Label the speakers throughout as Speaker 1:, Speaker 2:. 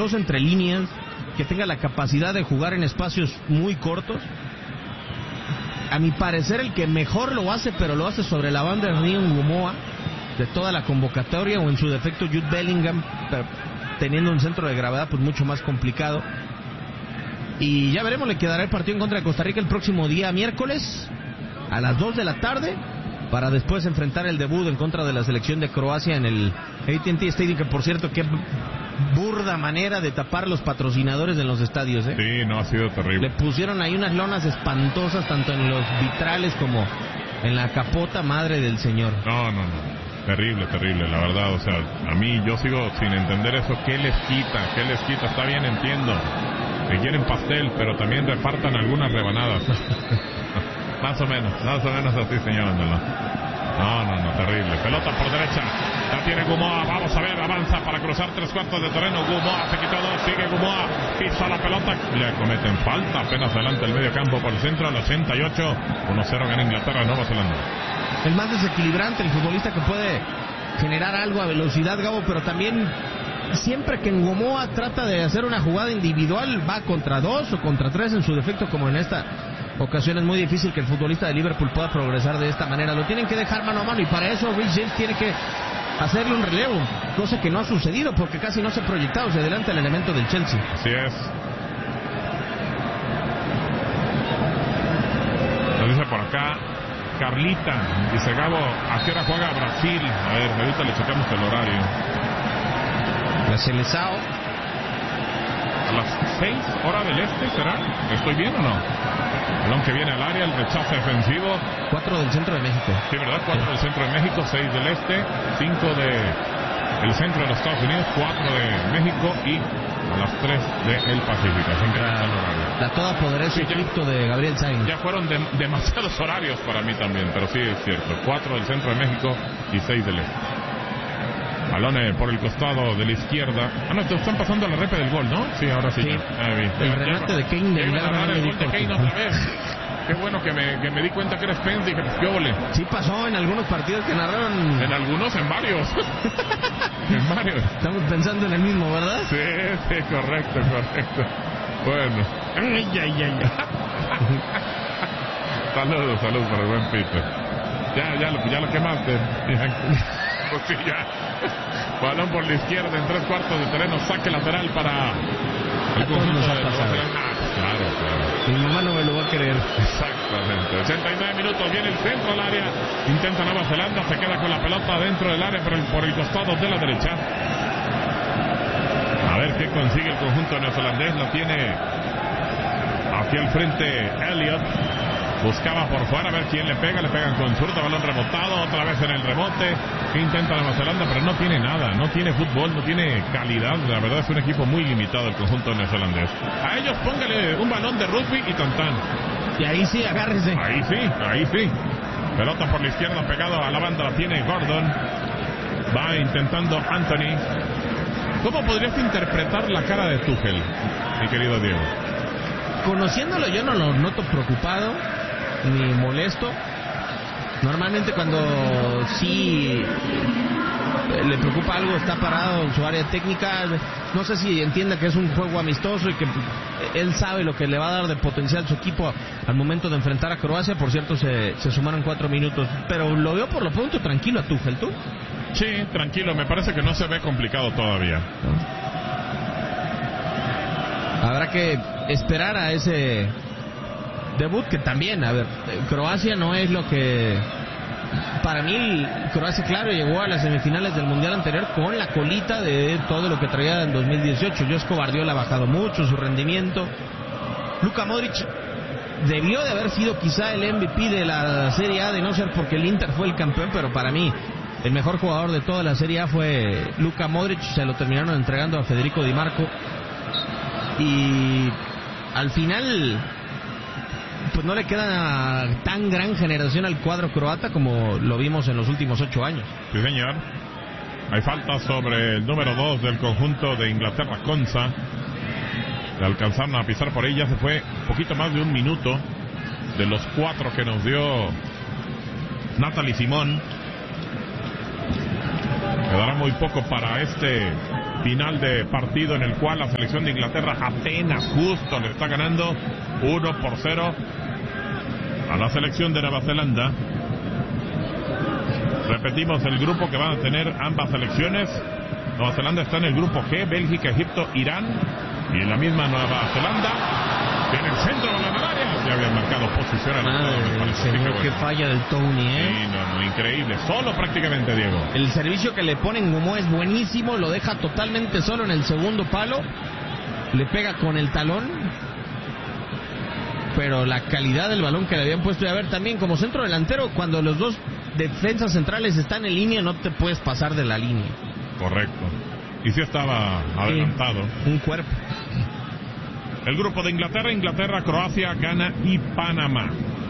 Speaker 1: talentoso entre líneas, que tenga la capacidad de jugar en espacios muy cortos. A mi parecer el que mejor lo hace, pero lo hace sobre la banda, es Rion Gumoa, de toda la convocatoria, o en su defecto Jude Bellingham, pero teniendo un centro de gravedad pues mucho más complicado. Y ya veremos, le quedará el partido en contra de Costa Rica el próximo día miércoles a las 2 de la tarde, para después enfrentar el debut en contra de la selección de Croacia en el AT&T Stadium, que por cierto, qué burda manera de tapar los patrocinadores en los estadios, ¿eh?
Speaker 2: Sí, no, ha sido terrible.
Speaker 1: Le pusieron ahí unas lonas espantosas, tanto en los vitrales como en la capota, madre del señor.
Speaker 2: No. Terrible, la verdad, o sea, a mí yo sigo sin entender eso. ¿Qué les quita? Está bien, entiendo que quieren pastel, pero también repartan algunas rebanadas. Más o menos así, señor Andalón. No, terrible. Pelota por derecha, la tiene Gumoa, vamos a ver, avanza para cruzar 3/4 de terreno. Gumoa se quitó 2, sigue Gumoa, pisa la pelota, le cometen falta, apenas adelante el medio campo por el centro, al 88, 1-0 gana Inglaterra, Nueva Zelanda.
Speaker 1: El más desequilibrante, el futbolista que puede generar algo a velocidad, Gabo, pero también siempre que Gumoa trata de hacer una jugada individual, va contra 2 o contra 3 en su defecto, como en esta ocasión. Es muy difícil que el futbolista de Liverpool pueda progresar de esta manera. Lo tienen que dejar mano a mano, y para eso Reece James tiene que hacerle un relevo, cosa que no ha sucedido porque casi no se ha proyectado hacia adelante el elemento del Chelsea.
Speaker 2: Así es. Lo dice por acá Carlita, dice Gabo, ¿a qué hora juega Brasil? A ver, ahorita le checamos el horario.
Speaker 1: La Seleção.
Speaker 2: A las 6 hora del este, ¿será? ¿Estoy bien o no? Balón que viene al área, el rechazo defensivo.
Speaker 1: 4 del centro de México.
Speaker 2: Sí, ¿verdad? 4 del centro de México, 6 del este, 5 del centro de los Estados Unidos, 4 de México y a las 3 del Pacífico.
Speaker 1: La todopoderosa cripto de Gabriel Sainz.
Speaker 2: Ya fueron demasiados horarios para mí también, pero sí es cierto. 4 del centro de México y 6 del este. Balón por el costado de la izquierda. No, te están pasando a la repe del gol, ¿no? Sí, ahora sí.
Speaker 1: El remate de Kane.
Speaker 2: El gol de Kane otra vez. Qué bueno que me di cuenta que era Spence y que qué ole.
Speaker 1: Sí pasó en algunos partidos que narraron.
Speaker 2: En algunos, en varios. En varios.
Speaker 1: Estamos pensando en el mismo, ¿verdad?
Speaker 2: Sí, correcto. Bueno. Saludos para el buen Peter. Ya lo quemaste. Pues sí, ya. Balón por la izquierda en 3/4 de terreno, saque lateral para el conjunto de Claro.
Speaker 1: Mi mamá no me lo va a creer.
Speaker 2: Exactamente. 89 minutos, viene el centro al área, intenta Nueva Zelanda, se queda con la pelota dentro del área, pero por el costado de la derecha. A ver qué consigue el conjunto neozelandés, lo tiene hacia el frente Elliot. Buscaba por fuera a ver quién le pegan con zurda, balón rebotado, otra vez en el rebote, intenta Nueva Zelanda, pero no tiene nada, no tiene fútbol, no tiene calidad, la verdad es un equipo muy limitado el conjunto neozelandés. A ellos póngale un balón de rugby y tantán.
Speaker 1: Y ahí sí, agárrese.
Speaker 2: Ahí sí. Pelota por la izquierda, pegado a la banda, la tiene Gordon, va intentando Anthony. ¿Cómo podrías interpretar la cara de Tuchel, mi querido Diego?
Speaker 1: Conociéndolo, yo no lo noto preocupado ni molesto. Normalmente cuando sí le preocupa algo, está parado en su área técnica. No sé si entiende que es un juego amistoso y que él sabe lo que le va a dar de potencial su equipo al momento de enfrentar a Croacia. Por cierto, se sumaron 4 minutos, pero lo veo por lo pronto tranquilo a Tuchel. ¿Tú?
Speaker 2: Sí, tranquilo, me parece que no se ve complicado todavía.
Speaker 1: Habrá que esperar a ese debut, que también, a ver, Croacia no es lo que... Para mí, Croacia, claro, llegó a las semifinales del Mundial anterior con la colita de todo lo que traía en 2018. Joško Guardiola ha bajado mucho su rendimiento. Luka Modric debió de haber sido quizá el MVP de la Serie A, de no ser porque el Inter fue el campeón, pero para mí el mejor jugador de toda la Serie A fue Luka Modric. Se lo terminaron entregando a Federico Di Marco. Y al final pues no le queda tan gran generación al cuadro croata como lo vimos en los últimos 8 años.
Speaker 2: Sí, señor. Hay falta sobre el número 2 del conjunto de Inglaterra, Konsa. Le alcanzaron a pisar por ella. Se fue poquito más de un minuto de los 4 que nos dio Natalie Simón. Quedará muy poco para este final de partido en el cual la selección de Inglaterra apenas justo le está ganando 1-0 a la selección de Nueva Zelanda. Repetimos el grupo que van a tener ambas selecciones. Nueva Zelanda está en el grupo G, Bélgica, Egipto, Irán, y en la misma Nueva Zelanda, en el centro de la área, ya habían marcado posición al
Speaker 1: señor, qué falla del Tony,
Speaker 2: Sí, no, increíble, solo prácticamente, Diego.
Speaker 1: El servicio que le ponen Gumoa es buenísimo, lo deja totalmente solo en el segundo palo, le pega con el talón, pero la calidad del balón que le habían puesto, y a ver, también como centro delantero, cuando los dos defensas centrales están en línea, no te puedes pasar de la línea.
Speaker 2: Correcto. Y sí estaba adelantado.
Speaker 1: Un cuerpo.
Speaker 2: El grupo de Inglaterra, Croacia, Ghana y Panamá.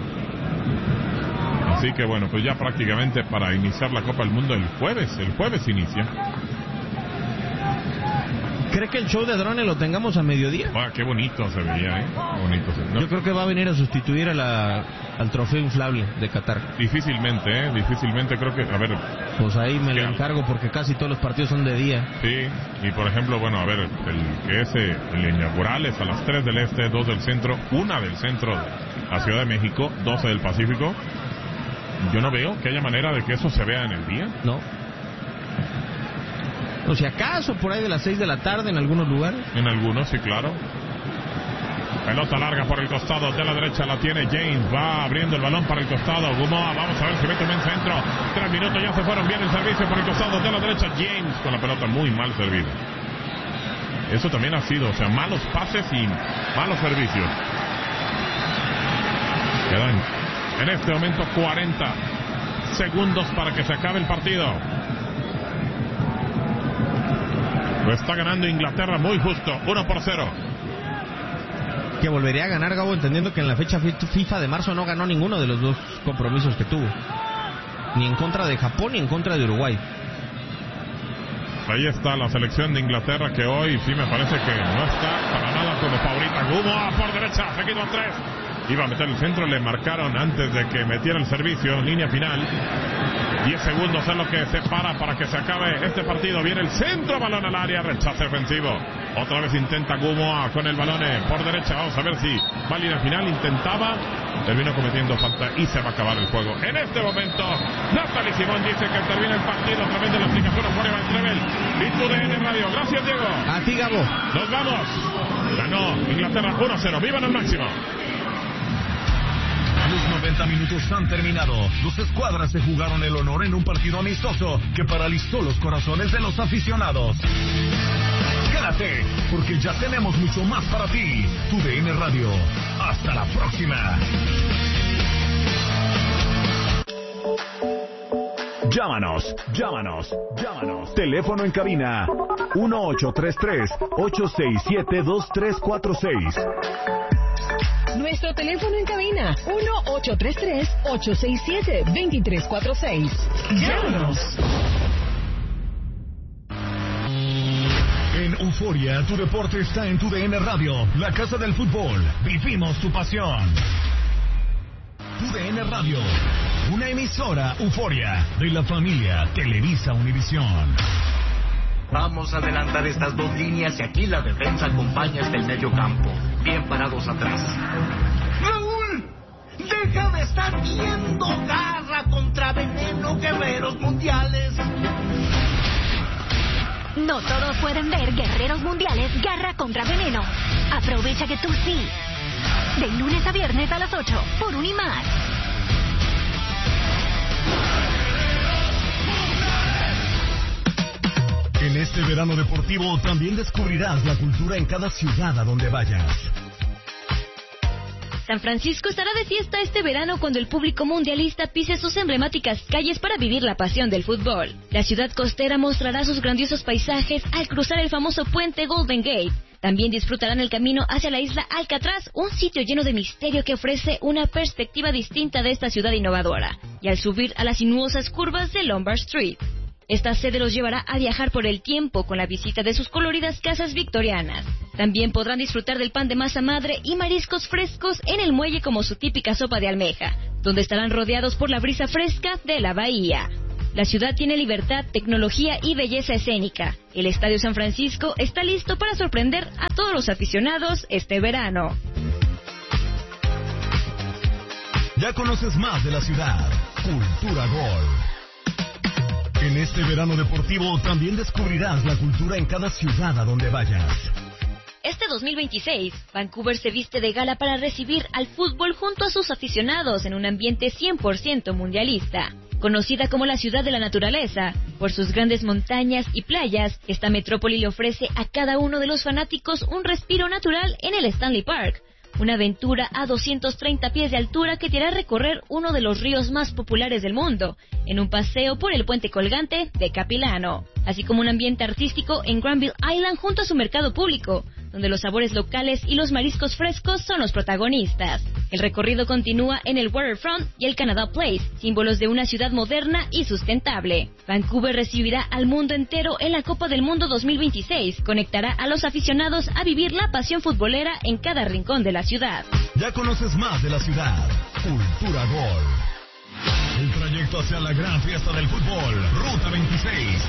Speaker 2: Así que bueno, pues ya prácticamente para iniciar la Copa del Mundo el jueves inicia.
Speaker 1: ¿Cree que el show de drones lo tengamos a mediodía?
Speaker 2: Qué bonito se veía, Qué bonito se veía.
Speaker 1: Yo creo que va a venir a sustituir al trofeo inflable de Qatar.
Speaker 2: Difícilmente, difícilmente creo que, a ver...
Speaker 1: Pues ahí me lo encargo porque casi todos los partidos son de día.
Speaker 2: Sí, y por ejemplo, bueno, a ver, el inaugural es a las 3 del este, 2 del centro, 1 del centro de la Ciudad de México, 12 del Pacífico. Yo no veo que haya manera de que eso se vea en el día.
Speaker 1: No. O si acaso por ahí de las 6 de la tarde en algunos lugares.
Speaker 2: En algunos, sí, claro. Pelota larga por el costado de la derecha, la tiene James, va abriendo el balón para el costado, Gumoa, vamos a ver si mete un centro, 3 minutos, ya se fueron bien el servicio por el costado de la derecha, James con la pelota muy mal servida. Eso también ha sido, o sea, malos pases y malos servicios. Quedan en este momento 40 segundos para que se acabe el partido. Lo está ganando Inglaterra muy justo, 1-0.
Speaker 1: Que volvería a ganar, Gabo, entendiendo que en la fecha FIFA de marzo no ganó ninguno de los dos compromisos que tuvo. Ni en contra de Japón ni en contra de Uruguay.
Speaker 2: Ahí está la selección de Inglaterra, que hoy sí me parece que no está para nada como favorita. Gumoa por derecha, seguido a 3. Iba a meter el centro, le marcaron antes de que metiera el servicio, línea final. 10 segundos es lo que separa para que se acabe este partido. Viene el centro, balón al área, rechace ofensivo. Otra vez intenta Gumoa con el balón por derecha. Vamos a ver si va a línea final. Intentaba, terminó cometiendo falta y se va a acabar el juego. En este momento, Natalie Simón dice que termina el partido a través de la aplicación Euforia Van Trevel y TUDN Radio. Gracias, Diego.
Speaker 1: A ti, Gabo.
Speaker 2: Nos vamos. Ganó Inglaterra 1-0. ¡Vivan al máximo!
Speaker 3: Los 90 minutos han terminado. Dos escuadras se jugaron el honor en un partido amistoso que paralizó los corazones de los aficionados. Quédate, porque ya tenemos mucho más para ti. TUDN Radio. Hasta la próxima. Llámanos. Teléfono en cabina 1833-867-2346.
Speaker 4: Nuestro teléfono en cabina 1833-867-2346. Llámanos.
Speaker 3: En Euforia, tu deporte está en TUDN Radio, la casa del fútbol. Vivimos tu pasión. TUDN Radio, una emisora Euforia de la familia Televisa Univisión.
Speaker 5: Vamos a adelantar estas dos líneas y aquí la defensa acompaña hasta el medio campo. Bien parados atrás.
Speaker 6: ¡Raúl! ¡Deja de estar viendo Garra contra Veneno, Guerreros Mundiales!
Speaker 7: No todos pueden ver Guerreros Mundiales Garra contra Veneno. Aprovecha que tú sí. De lunes a viernes a las 8 por Unimás.
Speaker 3: En este verano deportivo también descubrirás la cultura en cada ciudad a donde vayas.
Speaker 8: San Francisco estará de fiesta este verano cuando el público mundialista pise sus emblemáticas calles para vivir la pasión del fútbol. La ciudad costera mostrará sus grandiosos paisajes al cruzar el famoso puente Golden Gate. También disfrutarán el camino hacia la isla Alcatraz, un sitio lleno de misterio que ofrece una perspectiva distinta de esta ciudad innovadora, y al subir a las sinuosas curvas de Lombard Street. Esta sede los llevará a viajar por el tiempo con la visita de sus coloridas casas victorianas. También podrán disfrutar del pan de masa madre y mariscos frescos en el muelle como su típica sopa de almeja, donde estarán rodeados por la brisa fresca de la bahía. La ciudad tiene libertad, tecnología y belleza escénica. El Estadio San Francisco está listo para sorprender a todos los aficionados este verano.
Speaker 3: Ya conoces más de la ciudad. Cultura Gol. En este verano deportivo también descubrirás la cultura en cada ciudad a donde vayas.
Speaker 8: Este 2026, Vancouver se viste de gala para recibir al fútbol junto a sus aficionados en un ambiente 100% mundialista. Conocida como la ciudad de la naturaleza, por sus grandes montañas y playas, esta metrópoli le ofrece a cada uno de los fanáticos un respiro natural en el Stanley Park. Una aventura a 230 pies de altura que te hará recorrer uno de los ríos más populares del mundo, en un paseo por el puente colgante de Capilano, así como un ambiente artístico en Granville Island junto a su mercado público, donde los sabores locales y los mariscos frescos son los protagonistas. El recorrido continúa en el Waterfront y el Canada Place, símbolos de una ciudad moderna y sustentable. Vancouver recibirá al mundo entero en la Copa del Mundo 2026, conectará a los aficionados a vivir la pasión futbolera en cada rincón de la ciudad.
Speaker 3: Ya conoces más de la ciudad. Cultura Gol. El trayecto hacia la gran fiesta del fútbol, Ruta 26.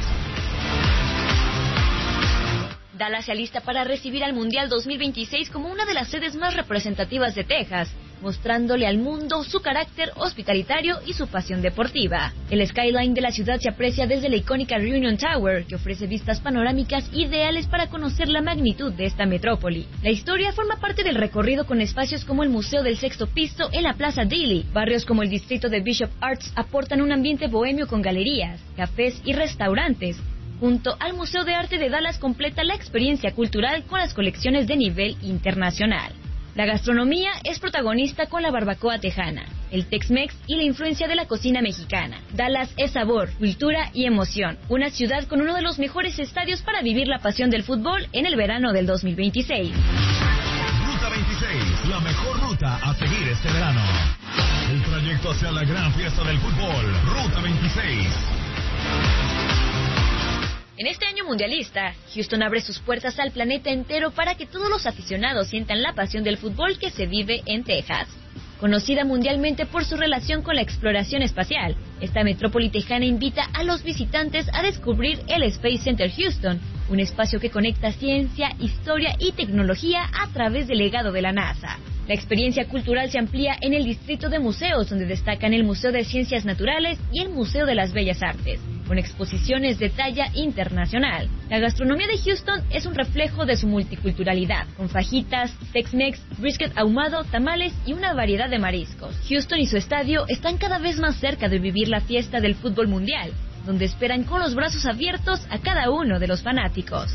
Speaker 8: Dallas se alista para recibir al Mundial 2026 como una de las sedes más representativas de Texas, mostrándole al mundo su carácter hospitalitario y su pasión deportiva. El skyline de la ciudad se aprecia desde la icónica Reunion Tower, que ofrece vistas panorámicas ideales para conocer la magnitud de esta metrópoli. La historia forma parte del recorrido con espacios como el Museo del Sexto Piso en la Plaza Daly. Barrios como el distrito de Bishop Arts aportan un ambiente bohemio con galerías, cafés y restaurantes. Junto al Museo de Arte de Dallas completa la experiencia cultural con las colecciones de nivel internacional. La gastronomía es protagonista con la barbacoa tejana, el Tex-Mex y la influencia de la cocina mexicana. Dallas es sabor, cultura y emoción. Una ciudad con uno de los mejores estadios para vivir la pasión del fútbol en el verano del 2026.
Speaker 3: Ruta 26, la mejor ruta a seguir este verano. El trayecto hacia la gran fiesta del fútbol, Ruta 26.
Speaker 8: En este año mundialista, Houston abre sus puertas al planeta entero para que todos los aficionados sientan la pasión del fútbol que se vive en Texas. Conocida mundialmente por su relación con la exploración espacial, esta metrópoli tejana invita a los visitantes a descubrir el Space Center Houston, un espacio que conecta ciencia, historia y tecnología a través del legado de la NASA. La experiencia cultural se amplía en el distrito de museos, donde destacan el Museo de Ciencias Naturales y el Museo de las Bellas Artes, con exposiciones de talla internacional. La gastronomía de Houston es un reflejo de su multiculturalidad, con fajitas, Tex-Mex, brisket ahumado, tamales y una variedad de mariscos. Houston y su estadio están cada vez más cerca de vivir la fiesta del fútbol mundial, donde esperan con los brazos abiertos a cada uno de los fanáticos.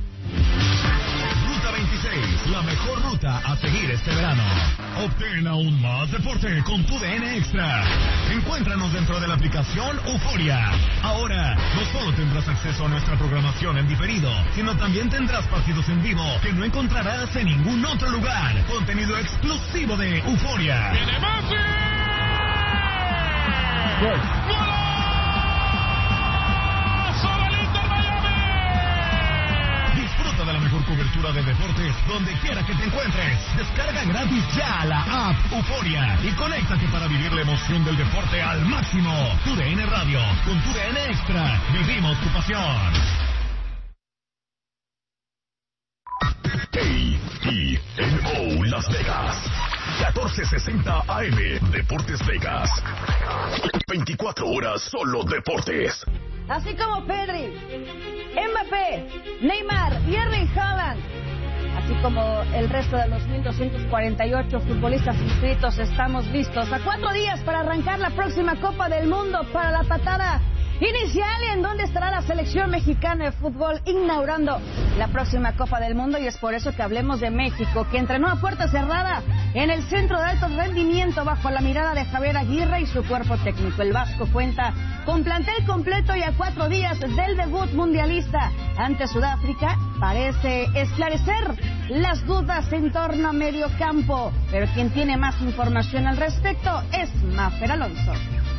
Speaker 3: Ruta 26, la mejor ruta a seguir este verano. Obtén aún más deporte con tu DN Extra. Encuéntranos dentro de la aplicación Euforia. Ahora, no solo tendrás acceso a nuestra programación en diferido, sino también tendrás partidos en vivo que no encontrarás en ningún otro lugar. Contenido exclusivo de Euforia.
Speaker 2: ¡Viene Messi!
Speaker 3: Disfruta de la mejor cobertura de deportes donde quiera que te encuentres. Descarga gratis ya la app Euforia y conéctate para vivir la emoción del deporte al máximo. Tu DN Radio, con tu DN Extra, vivimos tu pasión. KINO Las Vegas, 1460 AM, Deportes Vegas. 24 horas solo deportes.
Speaker 9: Así como Pedri, Mbappé, Neymar y Erling Haaland, así como el resto de los 1.248 futbolistas inscritos, estamos listos a 4 días para arrancar la próxima Copa del Mundo para la patada inicial, en donde estará la selección mexicana de fútbol inaugurando la próxima Copa del Mundo. Y es por eso que hablemos de México, que entrenó a puerta cerrada en el Centro de Alto Rendimiento bajo la mirada de Javier Aguirre y su cuerpo técnico. El Vasco cuenta con plantel completo y a 4 días del debut mundialista ante Sudáfrica parece esclarecer las dudas en torno a medio campo, pero quien tiene más información al respecto es Mafer Alonso.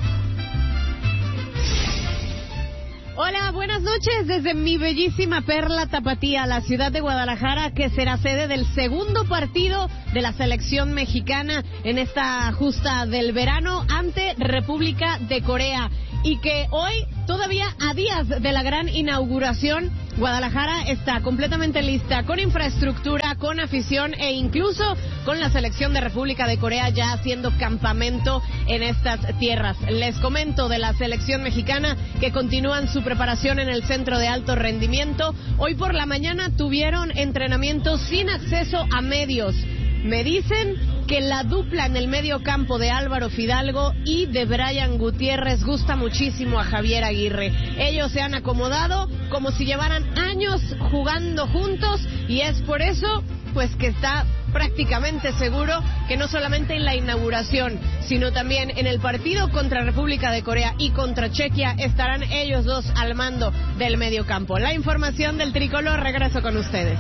Speaker 10: Hola, buenas noches desde mi bellísima perla tapatía, la ciudad de Guadalajara, que será sede del segundo partido de la selección mexicana en esta justa del verano ante República de Corea. y que hoy, todavía a días de la gran inauguración, Guadalajara está completamente lista, con infraestructura, con afición e incluso con la selección de República de Corea ya haciendo campamento en estas tierras. Les comento de la selección mexicana que continúan su preparación en el centro de alto rendimiento. Hoy por la mañana tuvieron entrenamientos sin acceso a medios. Me dicen que la dupla en el medio campo de Álvaro Fidalgo y de Brian Gutiérrez gusta muchísimo a Javier Aguirre. Ellos se han acomodado como si llevaran años jugando juntos y es por eso pues que está prácticamente seguro que no solamente en la inauguración, sino también en el partido contra República de Corea y contra Chequia estarán ellos dos al mando del medio campo. La información del tricolor, regreso con ustedes.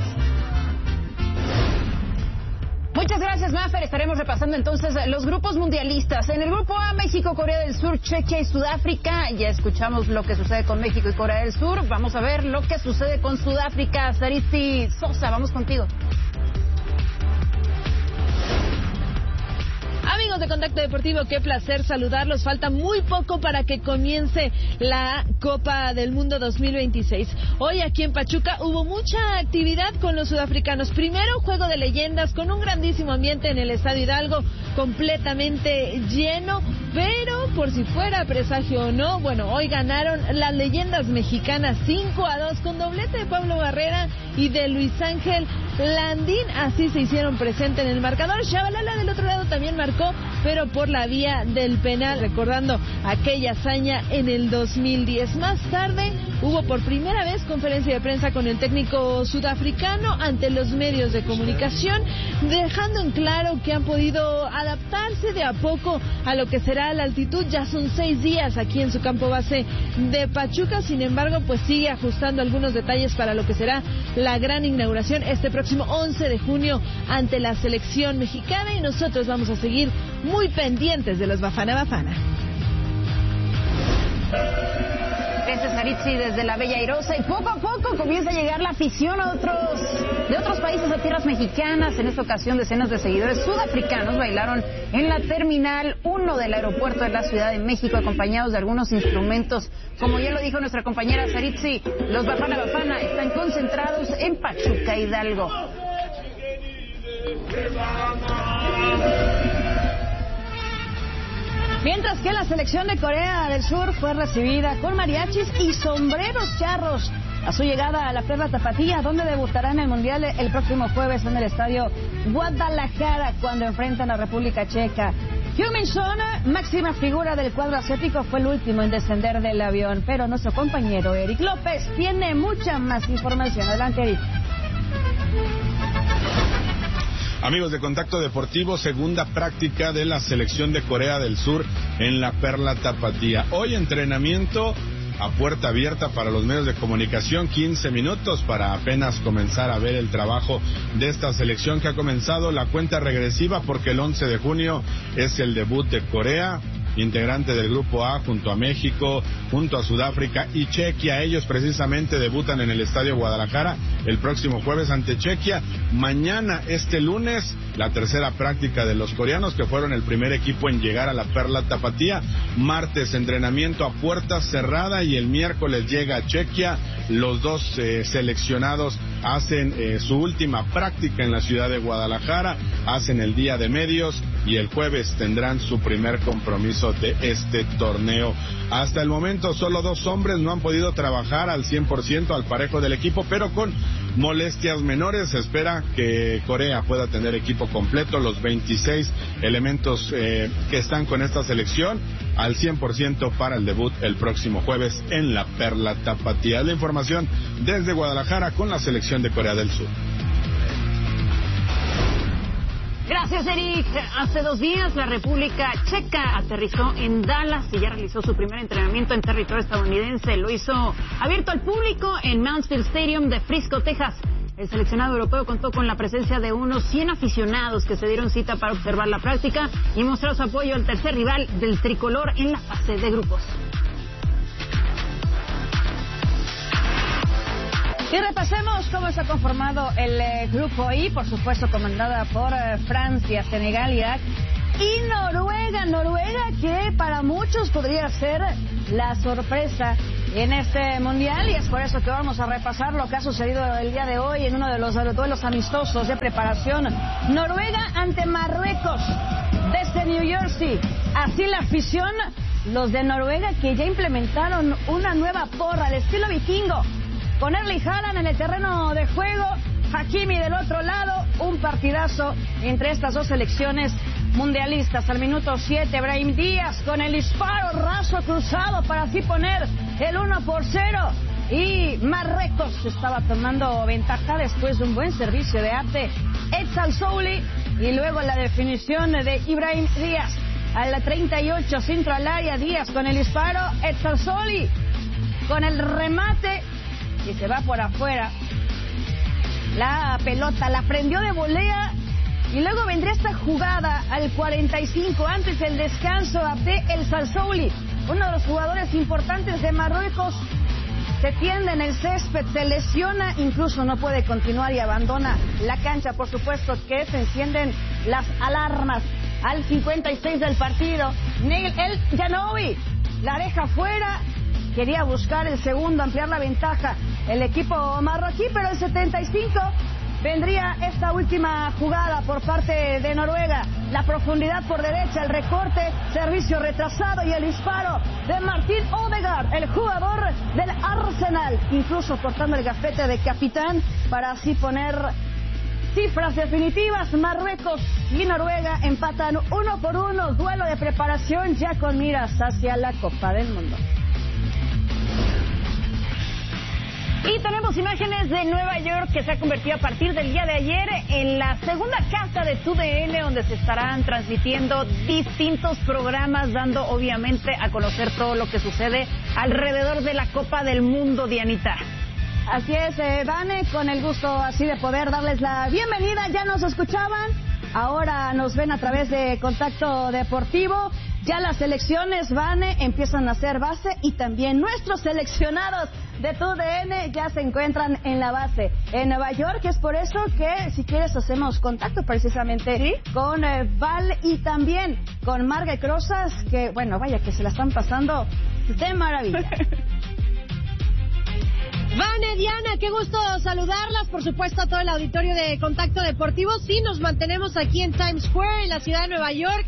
Speaker 11: Muchas gracias, Mafer. Estaremos repasando entonces los grupos mundialistas. En el grupo A, México, Corea del Sur, Chequia y Sudáfrica. Ya escuchamos lo que sucede con México y Corea del Sur. Vamos a ver lo que sucede con Sudáfrica. Saritzi Sosa, vamos contigo.
Speaker 12: Amigos de Contacto Deportivo, qué placer saludarlos. Falta muy poco para que comience la Copa del Mundo 2026. Hoy aquí en Pachuca hubo mucha actividad con los sudafricanos. Primero, juego de leyendas con un grandísimo ambiente en el Estadio Hidalgo, completamente lleno. Pero por si fuera presagio o no, bueno, hoy ganaron las leyendas mexicanas 5-2 con doblete de Pablo Barrera y de Luis Ángel Landín. Así se hicieron presente en el marcador. Shabalala del otro lado también marcó, pero por la vía del penal, recordando aquella hazaña en el 2010. Más tarde hubo por primera vez conferencia de prensa con el técnico sudafricano ante los medios de comunicación, dejando en claro que han podido adaptarse de a poco a lo que será la altitud. Ya son 6 días aquí en su campo base de Pachuca, sin embargo pues sigue ajustando algunos detalles para lo que será la gran inauguración este próximo 11 de junio ante la selección mexicana, y nosotros vamos a seguir muy pendientes de los Bafana Bafana.
Speaker 11: Gracias, Saritzi, desde la Bella Airosa. Y poco a poco comienza a llegar la afición de otros países a tierras mexicanas. En esta ocasión, decenas de seguidores sudafricanos bailaron en la Terminal 1 del aeropuerto de la Ciudad de México, acompañados de algunos instrumentos. Como ya lo dijo nuestra compañera Saritzi, los Bafana Bafana están concentrados en Pachuca, Hidalgo.
Speaker 9: Mientras que la selección de Corea del Sur fue recibida con mariachis y sombreros charros a su llegada a la Perla Tapatía, donde debutará en el Mundial el próximo jueves en el estadio Guadalajara, cuando enfrentan a República Checa. Heung-min Son, máxima figura del cuadro asiático, fue el último en descender del avión, pero nuestro compañero Eric López tiene mucha más información. Adelante, Eric.
Speaker 13: Amigos de Contacto Deportivo, segunda práctica de la selección de Corea del Sur en la Perla Tapatía. Hoy entrenamiento a puerta abierta para los medios de comunicación, 15 minutos para apenas comenzar a ver el trabajo de esta selección que ha comenzado la cuenta regresiva, porque el 11 de junio es el debut de Corea, integrante del Grupo A, junto a México, junto a Sudáfrica y Chequia. Ellos precisamente debutan en el Estadio Guadalajara el próximo jueves ante Chequia. Mañana, este lunes, la tercera práctica de los coreanos, que fueron el primer equipo en llegar a la Perla Tapatía. Martes, entrenamiento a puerta cerrada, y el miércoles llega a Chequia. Los dos seleccionados hacen su última práctica en la ciudad de Guadalajara, hacen el día de medios, y el jueves tendrán su primer compromiso de este torneo. Hasta el momento solo 2 hombres no han podido trabajar al 100% al parejo del equipo, pero con molestias menores. Se espera que Corea pueda tener equipo completo, los 26 elementos que están con esta selección al 100% para el debut el próximo jueves en la Perla Tapatía. La información desde Guadalajara con la selección de Corea del Sur.
Speaker 11: Gracias, Eric. Hace 2 días la República Checa aterrizó en Dallas y ya realizó su primer entrenamiento en territorio estadounidense. Lo hizo abierto al público en Mansfield Stadium de Frisco, Texas. El seleccionado europeo contó con la presencia de unos 100 aficionados que se dieron cita para observar la práctica y mostrar su apoyo al tercer rival del tricolor en la fase de grupos.
Speaker 9: Y repasemos cómo está conformado el grupo I, por supuesto comandada por Francia, Senegal, Irak y Noruega. Noruega que para muchos podría ser la sorpresa en este mundial, y es por eso que vamos a repasar lo que ha sucedido el día de hoy en uno de los duelos amistosos de preparación. Noruega ante Marruecos desde New Jersey. Así la afición, los de Noruega que ya implementaron una nueva porra al estilo vikingo, con Erling Haaland en el terreno de juego, Hakimi del otro lado. Un partidazo entre estas dos selecciones mundialistas. Al minuto 7, Brahim Díaz con el disparo raso cruzado para así poner el 1-0. Y Marruecos estaba tomando ventaja después de un buen servicio de arte Etzal Souli, y luego la definición de Ibrahim Díaz. A la 38, centro al área, Díaz con el disparo, Etzal Souli con el remate y se va por afuera. La pelota la prendió de volea, y luego vendría esta jugada al 45, antes del descanso. Abde El Salsouli, uno de los jugadores importantes de Marruecos, se tiende en el césped, se lesiona, incluso no puede continuar y abandona la cancha. Por supuesto que se encienden las alarmas al 56 del partido. Neil El Janoui la deja fuera, quería buscar el segundo, ampliar la ventaja el equipo marroquí, pero el 75 vendría esta última jugada por parte de Noruega. La profundidad por derecha, el recorte, servicio retrasado y el disparo de Martin Odegaard, el jugador del Arsenal, incluso cortando el gafete de capitán para así poner cifras definitivas. Marruecos y Noruega empatan 1-1, duelo de preparación ya con miras hacia la Copa del Mundo.
Speaker 11: Y tenemos imágenes de Nueva York, que se ha convertido a partir del día de ayer en la segunda casa de TUDN, donde se estarán transmitiendo distintos programas, dando obviamente a conocer todo lo que sucede alrededor de la Copa del Mundo, Dianita.
Speaker 9: Así es, Vane, con el gusto así de poder darles la bienvenida. Ya nos escuchaban, ahora nos ven a través de Contacto Deportivo. Ya las selecciones, Vane, empiezan a hacer base, y también nuestros seleccionados de TUDN ya se encuentran en la base en Nueva York. Es por eso que, si quieres, hacemos contacto precisamente con Val y también con Marga Crozas, que, bueno, vaya que se la están pasando de maravilla.
Speaker 10: Vane, Diana, qué gusto saludarlas, por supuesto a todo el auditorio de Contacto Deportivo. Sí, nos mantenemos aquí en Times Square, en la ciudad de Nueva York,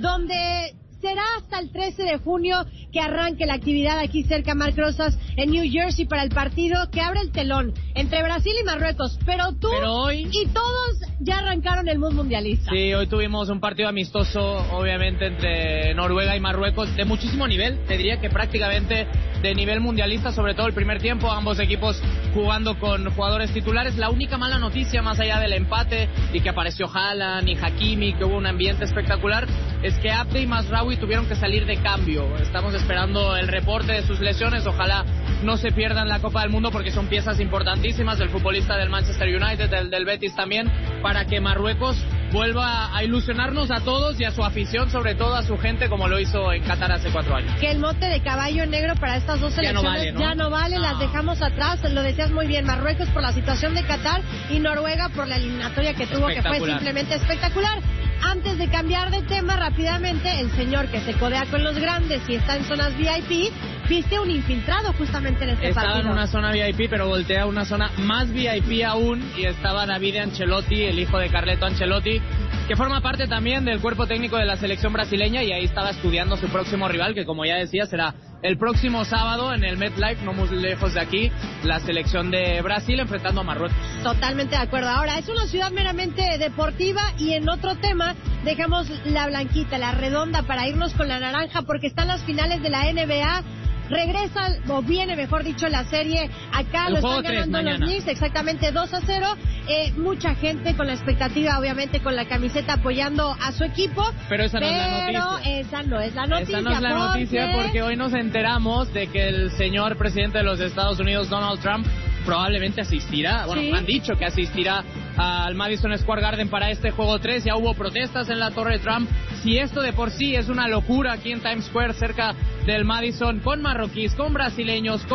Speaker 10: donde será hasta el 13 de junio que arranque la actividad aquí cerca, Marc Rosas, en New Jersey, para el partido que abre el telón entre Brasil y Marruecos. Pero tú
Speaker 14: hoy...
Speaker 10: y todos ya arrancaron el mood mundialista.
Speaker 14: Sí, hoy tuvimos un partido amistoso, obviamente, entre Noruega y Marruecos, de muchísimo nivel. Te diría que prácticamente de nivel mundialista, sobre todo el primer tiempo, ambos equipos jugando con jugadores titulares. La única mala noticia, más allá del empate y que apareció Haaland y Hakimi, que hubo un ambiente espectacular, es que Abde y Mazraoui tuvieron que salir de cambio. Estamos esperando el reporte de sus lesiones. Ojalá no se pierdan la Copa del Mundo, porque son piezas importantísimas del futbolista del Manchester United, del Betis también, para que Marruecos vuelva a ilusionarnos a todos y a su afición, sobre todo a su gente, como lo hizo en Qatar hace 4 años.
Speaker 10: Que el mote de caballo negro para estas dos selecciones ya no vale, las dejamos atrás. Lo decías muy bien, Marruecos por la situación de Qatar y Noruega por la eliminatoria que tuvo, que fue simplemente espectacular. Antes de cambiar de tema rápidamente, el señor que se codea con los grandes y está en zonas VIP, viste un infiltrado justamente en este partido.
Speaker 14: Estaba en una zona VIP, pero voltea a una zona más VIP aún, y estaba Davide Ancelotti, el hijo de Carleto Ancelotti, que forma parte también del cuerpo técnico de la selección brasileña, y ahí estaba estudiando su próximo rival, que como ya decía, será el próximo sábado en el MetLife, no muy lejos de aquí, la selección de Brasil enfrentando a Marruecos.
Speaker 10: Totalmente de acuerdo. Ahora, es una ciudad meramente deportiva, y en otro tema dejamos la blanquita, la redonda, para irnos con la naranja, porque están las finales de la NBA. Regresa, o viene mejor dicho, la serie acá, lo están ganando los Knicks, exactamente 2-0. Mucha gente con la expectativa, obviamente, con la camiseta apoyando a su equipo.
Speaker 14: Pero esa no es la noticia.
Speaker 10: Esa no es la noticia.
Speaker 14: Esa no es la noticia, porque hoy nos enteramos de que el señor presidente de los Estados Unidos, Donald Trump, probablemente asistirá, bueno, ¿sí? Han dicho que asistirá al Madison Square Garden para este juego 3. Ya hubo protestas en la Torre Trump. Si esto de por sí es una locura aquí en Times Square, cerca del Madison, con marroquíes, con brasileños, con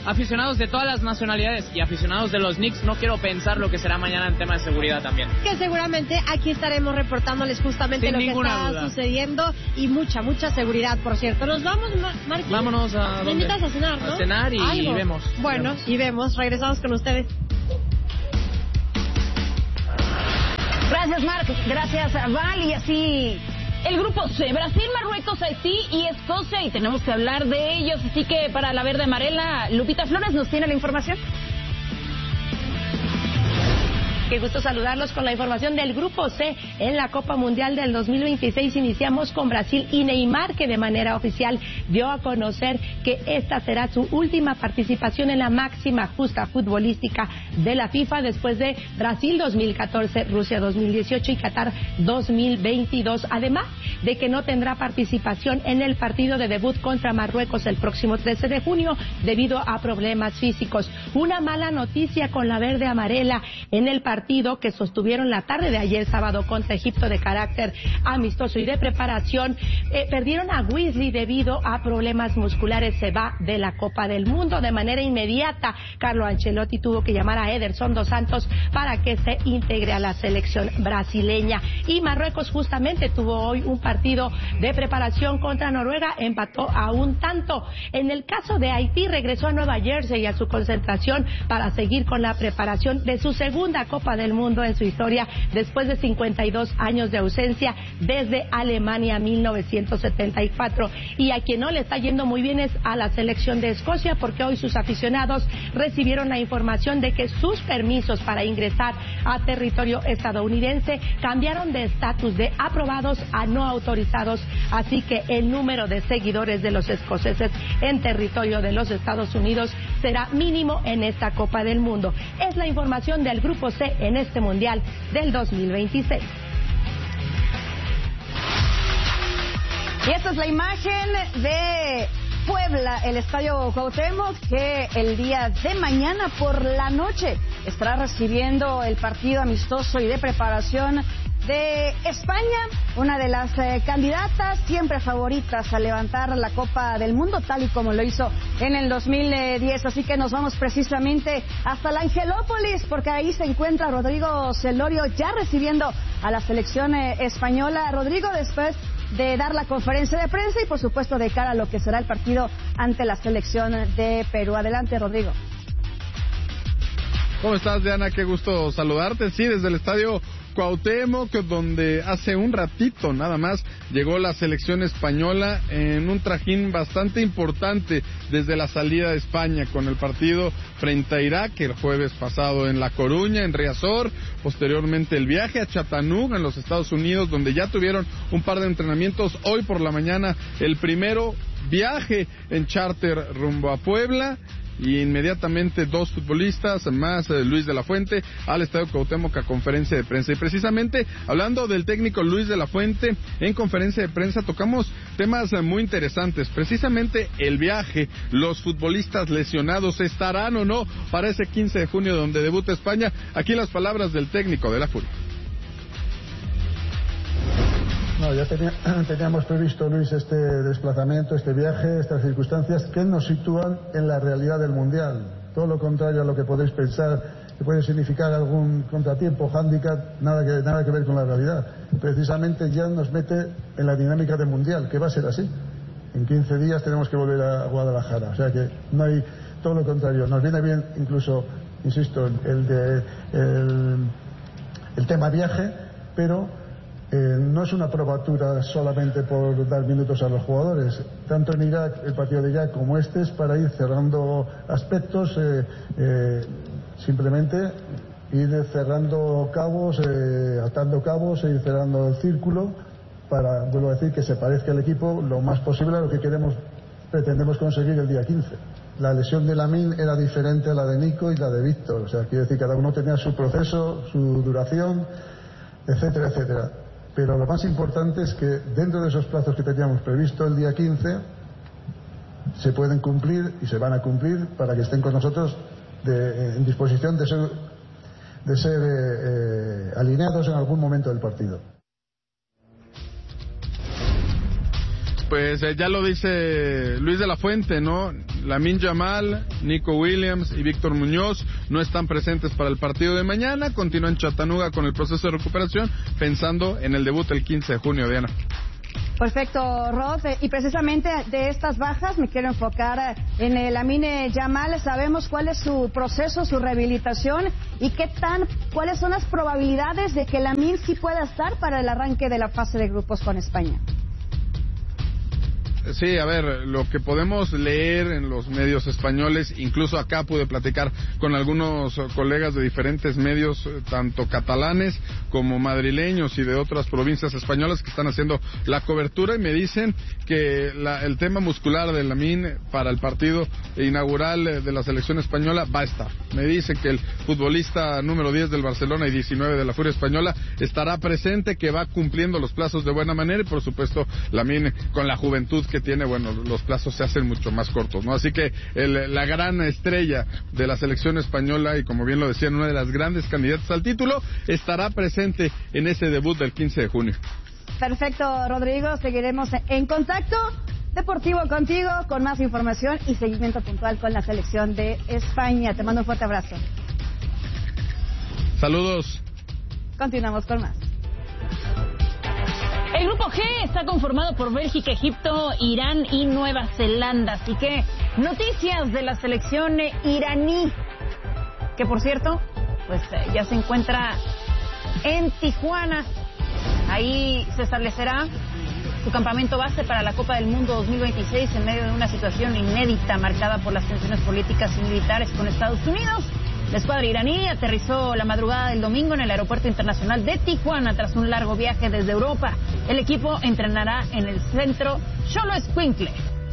Speaker 14: aficionados de todas las nacionalidades y aficionados de los Knicks. No quiero pensar lo que será mañana en tema de seguridad también.
Speaker 10: Que seguramente aquí estaremos reportándoles justamente lo que está sucediendo y mucha seguridad, por cierto. Nos vamos, Marquín.
Speaker 14: Vámonos a...
Speaker 10: ¿Me invitas a cenar, no?
Speaker 14: A cenar y vemos.
Speaker 10: Bueno, y vemos. Regresamos con ustedes.
Speaker 11: Gracias, Marc. Gracias, Val. Y así el grupo C: Brasil, Marruecos, Haití y Escocia. Y tenemos que hablar de ellos. Así que para la verde amarela, Lupita Flores nos tiene la información.
Speaker 15: Qué gusto saludarlos con la información del Grupo C en la Copa Mundial del 2026. Iniciamos con Brasil y Neymar, que de manera oficial dio a conocer que esta será su última participación en la máxima justa futbolística de la FIFA después de Brasil 2014, Rusia 2018 y Qatar 2022. Además de que no tendrá participación en el partido de debut contra Marruecos el próximo 13 de junio debido a problemas físicos. Una mala noticia con la verde amarela en el partido que sostuvieron la tarde de ayer sábado contra Egipto de carácter amistoso y de preparación. Perdieron a Weasley debido a problemas musculares. Se va de la Copa del Mundo de manera inmediata. Carlo Ancelotti tuvo que llamar a Ederson dos Santos para que se integre a la selección brasileña. Y Marruecos justamente tuvo hoy un partido de preparación contra Noruega, empató a un tanto. En el caso de Haití, regresó a Nueva Jersey a su concentración para seguir con la preparación de su segunda Copa del Mundo en su historia después de 52 años de ausencia desde Alemania 1974. Y a quien no le está yendo muy bien es a la selección de Escocia, porque hoy sus aficionados recibieron la información de que sus permisos para ingresar a territorio estadounidense cambiaron de estatus de aprobados a no autorizados, así que el número de seguidores de los escoceses en territorio de los Estados Unidos será mínimo en esta Copa del Mundo. Es la información del Grupo C en este Mundial del 2026.
Speaker 9: Y esta es la imagen de Puebla, el Estadio Cuauhtémoc, que el día de mañana por la noche estará recibiendo el partido amistoso y de preparación de España, una de las candidatas siempre favoritas a levantar la Copa del Mundo, tal y como lo hizo en el 2010. Así que nos vamos precisamente hasta la Angelópolis, porque ahí se encuentra Rodrigo Celorio ya recibiendo a la selección española. Rodrigo, después de dar la conferencia de prensa y por supuesto de cara a lo que será el partido ante la selección de Perú. Adelante, Rodrigo.
Speaker 16: ¿Cómo estás, Diana? Qué gusto saludarte. Sí, desde el Estadio Cuauhtémoc, donde hace un ratito nada más llegó la selección española en un trajín bastante importante desde la salida de España con el partido frente a Irak el jueves pasado en La Coruña, en Riazor, posteriormente el viaje a Chattanooga en los Estados Unidos, donde ya tuvieron un par de entrenamientos. Hoy por la mañana el primero viaje en charter rumbo a Puebla, y inmediatamente dos futbolistas más, Luis de la Fuente, al Estadio Cuauhtémoc a conferencia de prensa. Y precisamente hablando del técnico Luis de la Fuente, en conferencia de prensa tocamos temas muy interesantes, precisamente el viaje, los futbolistas lesionados, ¿estarán o no para ese 15 de junio donde debuta España? Aquí las palabras del técnico de la Furia.
Speaker 17: No, ya teníamos previsto, Luis, este desplazamiento, este viaje, estas circunstancias que nos sitúan en la realidad del Mundial. Todo lo contrario a lo que podéis pensar que puede significar algún contratiempo, hándicap, nada que ver con la realidad. Precisamente ya nos mete en la dinámica del Mundial, que va a ser así. En 15 días tenemos que volver a Guadalajara. O sea que no hay, todo lo contrario. Nos viene bien incluso, insisto, el tema viaje, pero no es una probatura solamente por dar minutos a los jugadores. Tanto en Irak, el partido de Irak, como este, es para ir cerrando aspectos, simplemente ir cerrando cabos, atando cabos e ir cerrando el círculo para, vuelvo a decir, que se parezca el equipo lo más posible a lo que pretendemos conseguir el día 15. La lesión de Lamine era diferente a la de Nico y la de Víctor, o sea, quiero decir, cada uno tenía su proceso, su duración, etcétera, etcétera. Pero lo más importante es que dentro de esos plazos que teníamos previsto el día 15 se pueden cumplir y se van a cumplir para que estén con nosotros en disposición de ser alineados en algún momento del partido.
Speaker 16: Pues ya lo dice Luis de la Fuente, ¿no? Lamine Yamal, Nico Williams y Víctor Muñoz no están presentes para el partido de mañana. Continúan en Chattanooga con el proceso de recuperación, pensando en el debut el 15 de junio, Diana.
Speaker 9: Perfecto, Rod. Y precisamente de estas bajas me quiero enfocar en el Lamine Yamal. Sabemos cuál es su proceso, su rehabilitación y cuáles son las probabilidades de que Lamine sí pueda estar para el arranque de la fase de grupos con España.
Speaker 16: Sí, a ver, lo que podemos leer en los medios españoles, incluso acá pude platicar con algunos colegas de diferentes medios, tanto catalanes como madrileños y de otras provincias españolas que están haciendo la cobertura, y me dicen que el tema muscular de Lamine para el partido inaugural de la selección española va a estar. Me dicen que el futbolista número 10 del Barcelona y 19 de la Furia Española estará presente, que va cumpliendo los plazos de buena manera, y por supuesto Lamine, con la juventud que tiene, bueno, los plazos se hacen mucho más cortos, ¿no? Así que la gran estrella de la selección española, y como bien lo decían, una de las grandes candidatas al título, estará presente en ese debut del 15 de junio.
Speaker 9: Perfecto, Rodrigo. Seguiremos en contacto deportivo contigo con más información y seguimiento puntual con la selección de España. Te mando un fuerte abrazo.
Speaker 16: Saludos.
Speaker 9: Continuamos con más.
Speaker 11: El grupo G está conformado por Bélgica, Egipto, Irán y Nueva Zelanda. Así que noticias de la selección iraní, que por cierto, pues ya se encuentra en Tijuana. Ahí se establecerá su campamento base para la Copa del Mundo 2026 en medio de una situación inédita marcada por las tensiones políticas y militares con Estados Unidos. La escuadra iraní aterrizó la madrugada del domingo en el Aeropuerto Internacional de Tijuana tras un largo viaje desde Europa. El equipo entrenará en el centro Xoloitzcuintle.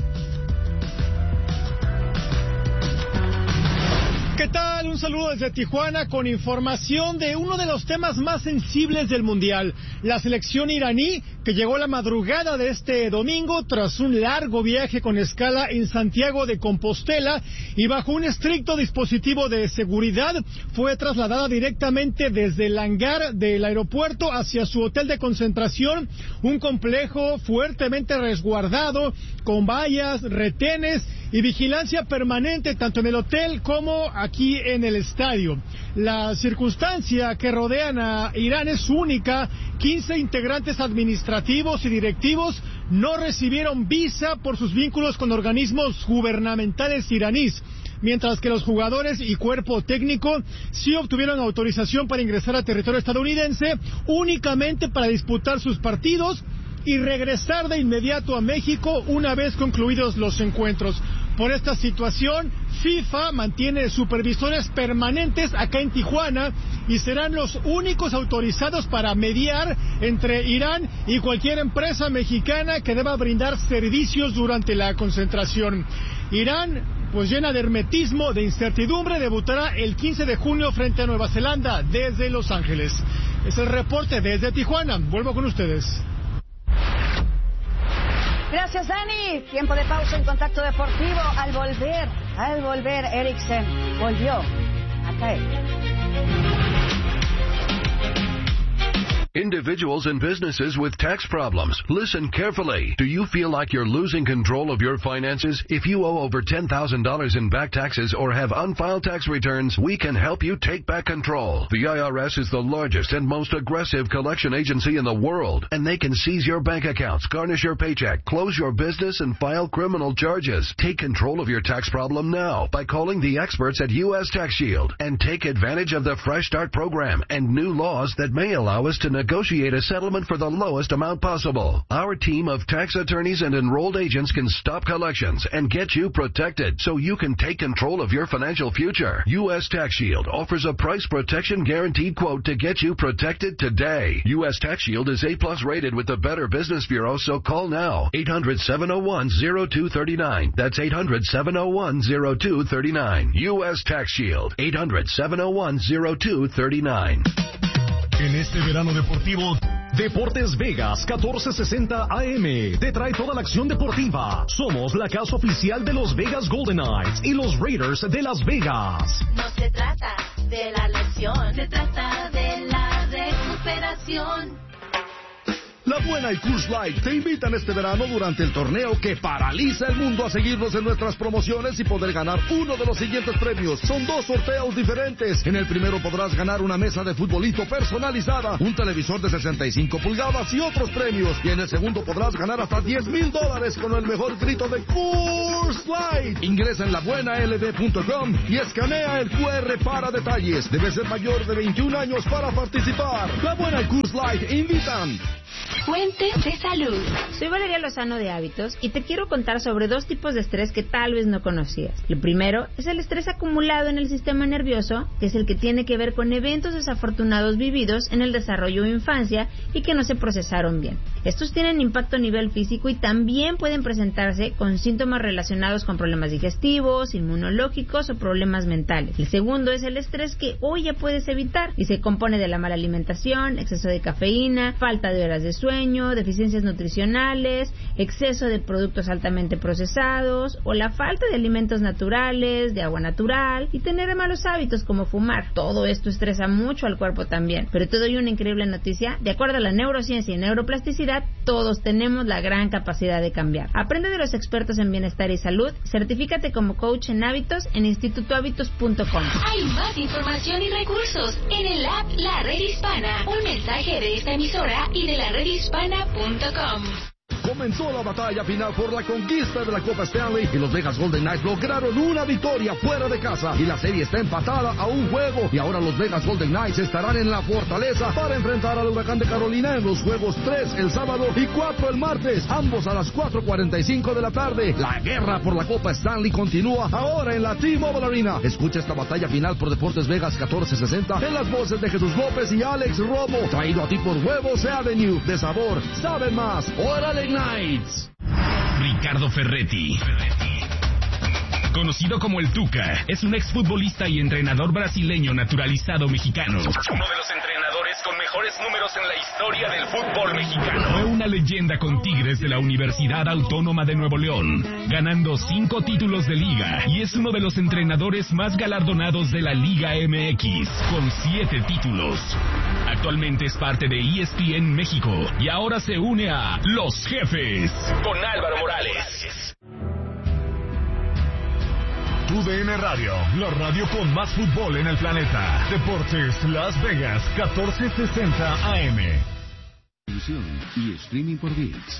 Speaker 18: ¿Qué tal? Un saludo desde Tijuana con información de uno de los temas más sensibles del Mundial. La selección iraní, que llegó la madrugada de este domingo tras un largo viaje con escala en Santiago de Compostela y bajo un estricto dispositivo de seguridad, fue trasladada directamente desde el hangar del aeropuerto hacia su hotel de concentración, un complejo fuertemente resguardado con vallas, retenes y vigilancia permanente tanto en el hotel como aquí en el estadio. La circunstancia que rodean a Irán es única. 15 integrantes administrativos y directivos no recibieron visa por sus vínculos con organismos gubernamentales iraníes, mientras que los jugadores y cuerpo técnico sí obtuvieron autorización para ingresar a territorio estadounidense únicamente para disputar sus partidos y regresar de inmediato a México una vez concluidos los encuentros. Por esta situación, FIFA mantiene supervisores permanentes acá en Tijuana y serán los únicos autorizados para mediar entre Irán y cualquier empresa mexicana que deba brindar servicios durante la concentración. Irán, pues llena de hermetismo, de incertidumbre, debutará el 15 de junio frente a Nueva Zelanda desde Los Ángeles. Es el reporte desde Tijuana. Vuelvo con ustedes.
Speaker 9: Gracias, Dani. Tiempo de pausa en Contacto Deportivo. Al volver, Eriksen volvió a caer.
Speaker 19: Individuals and businesses with tax problems, listen carefully. Do you feel like you're losing control of your finances? If you owe over $10,000 in back taxes or have unfiled tax returns, we can help you take back control. The IRS is the largest and most aggressive collection agency in the world, and they can seize your bank accounts, garnish your paycheck, close your business, and file criminal charges. Take control of your tax problem now by calling the experts at U.S. Tax Shield and take advantage of the Fresh Start program and new laws that may allow us to negotiate a settlement for the lowest amount possible. Our team of tax attorneys and enrolled agents can stop collections and get you protected so you can take control of your financial future. U.S. Tax Shield offers a price protection guaranteed quote to get you protected today. U.S. Tax Shield is A+ rated with the Better Business Bureau, so call now. 800-701-0239. That's 800-701-0239. U.S. Tax Shield. 800-701-0239.
Speaker 3: En este verano deportivo, Deportes Vegas 1460 AM te trae toda la acción deportiva. Somos la casa oficial de los Vegas Golden Knights y los Raiders de Las Vegas.
Speaker 20: No se trata de la lesión, se trata de la recuperación.
Speaker 21: La Buena y Coors Light te invitan este verano durante el torneo que paraliza el mundo a seguirnos en nuestras promociones y poder ganar uno de los siguientes premios. Son 2 sorteos diferentes. En el primero podrás ganar una mesa de futbolito personalizada, un televisor de 65 pulgadas y otros premios. Y en el segundo podrás ganar hasta $10,000 con el mejor grito de Coors Light. Ingresa en labuenalb.com y escanea el QR para detalles. Debes ser mayor de 21 años para participar. La Buena y Coors Light invitan.
Speaker 22: Fuentes de salud. Soy Valeria Lozano de Hábitos y te quiero contar sobre 2 tipos de estrés que tal vez no conocías. El primero es el estrés acumulado en el sistema nervioso, que es el que tiene que ver con eventos desafortunados vividos en el desarrollo o infancia y que no se procesaron bien. Estos tienen impacto a nivel físico y también pueden presentarse con síntomas relacionados con problemas digestivos, inmunológicos o problemas mentales. El segundo es el estrés que hoy ya puedes evitar y se compone de la mala alimentación, exceso de cafeína, falta de horas de sueño, deficiencias nutricionales, exceso de productos altamente procesados o la falta de alimentos naturales, de agua natural y tener malos hábitos como fumar. Todo esto estresa mucho al cuerpo también. Pero te doy una increíble noticia. De acuerdo a la neurociencia y neuroplasticidad, todos tenemos la gran capacidad de cambiar. Aprende de los expertos en bienestar y salud. Certifícate como coach en hábitos en institutohábitos.com.
Speaker 4: Hay más información y recursos en el app La Red Hispana. Un mensaje de esta emisora y de la redhispana.com.
Speaker 21: Comenzó la batalla final por la conquista de la Copa Stanley y los Vegas Golden Knights lograron una victoria fuera de casa y la serie está empatada a 1 juego y ahora los Vegas Golden Knights estarán en la fortaleza para enfrentar al Huracán de Carolina en los juegos 3 el sábado y 4 el martes, ambos a las 4:45 de la tarde. La guerra por la Copa Stanley continúa ahora en la T-Mobile Arena. Escucha esta batalla final por Deportes Vegas 1460 en las voces de Jesús López y Alex Romo, traído a ti por Huevos Avenue, de sabor, sabe más. ¡Órale, Knights!
Speaker 23: Ricardo Ferretti, conocido como el Tuca, es un exfutbolista y entrenador brasileño naturalizado mexicano. Uno de los entrenadores con mejores números en la historia del fútbol mexicano. Fue una leyenda con Tigres de la Universidad Autónoma de Nuevo León, ganando 5 títulos de liga y es uno de los entrenadores más galardonados de la Liga MX, con 7 títulos. Actualmente es parte de ESPN México y ahora se une a Los Jefes con Álvaro Morales.
Speaker 3: TUDN Radio, la radio con más fútbol en el planeta. Deportes Las Vegas, 1460 AM.
Speaker 24: Y streaming por ViX.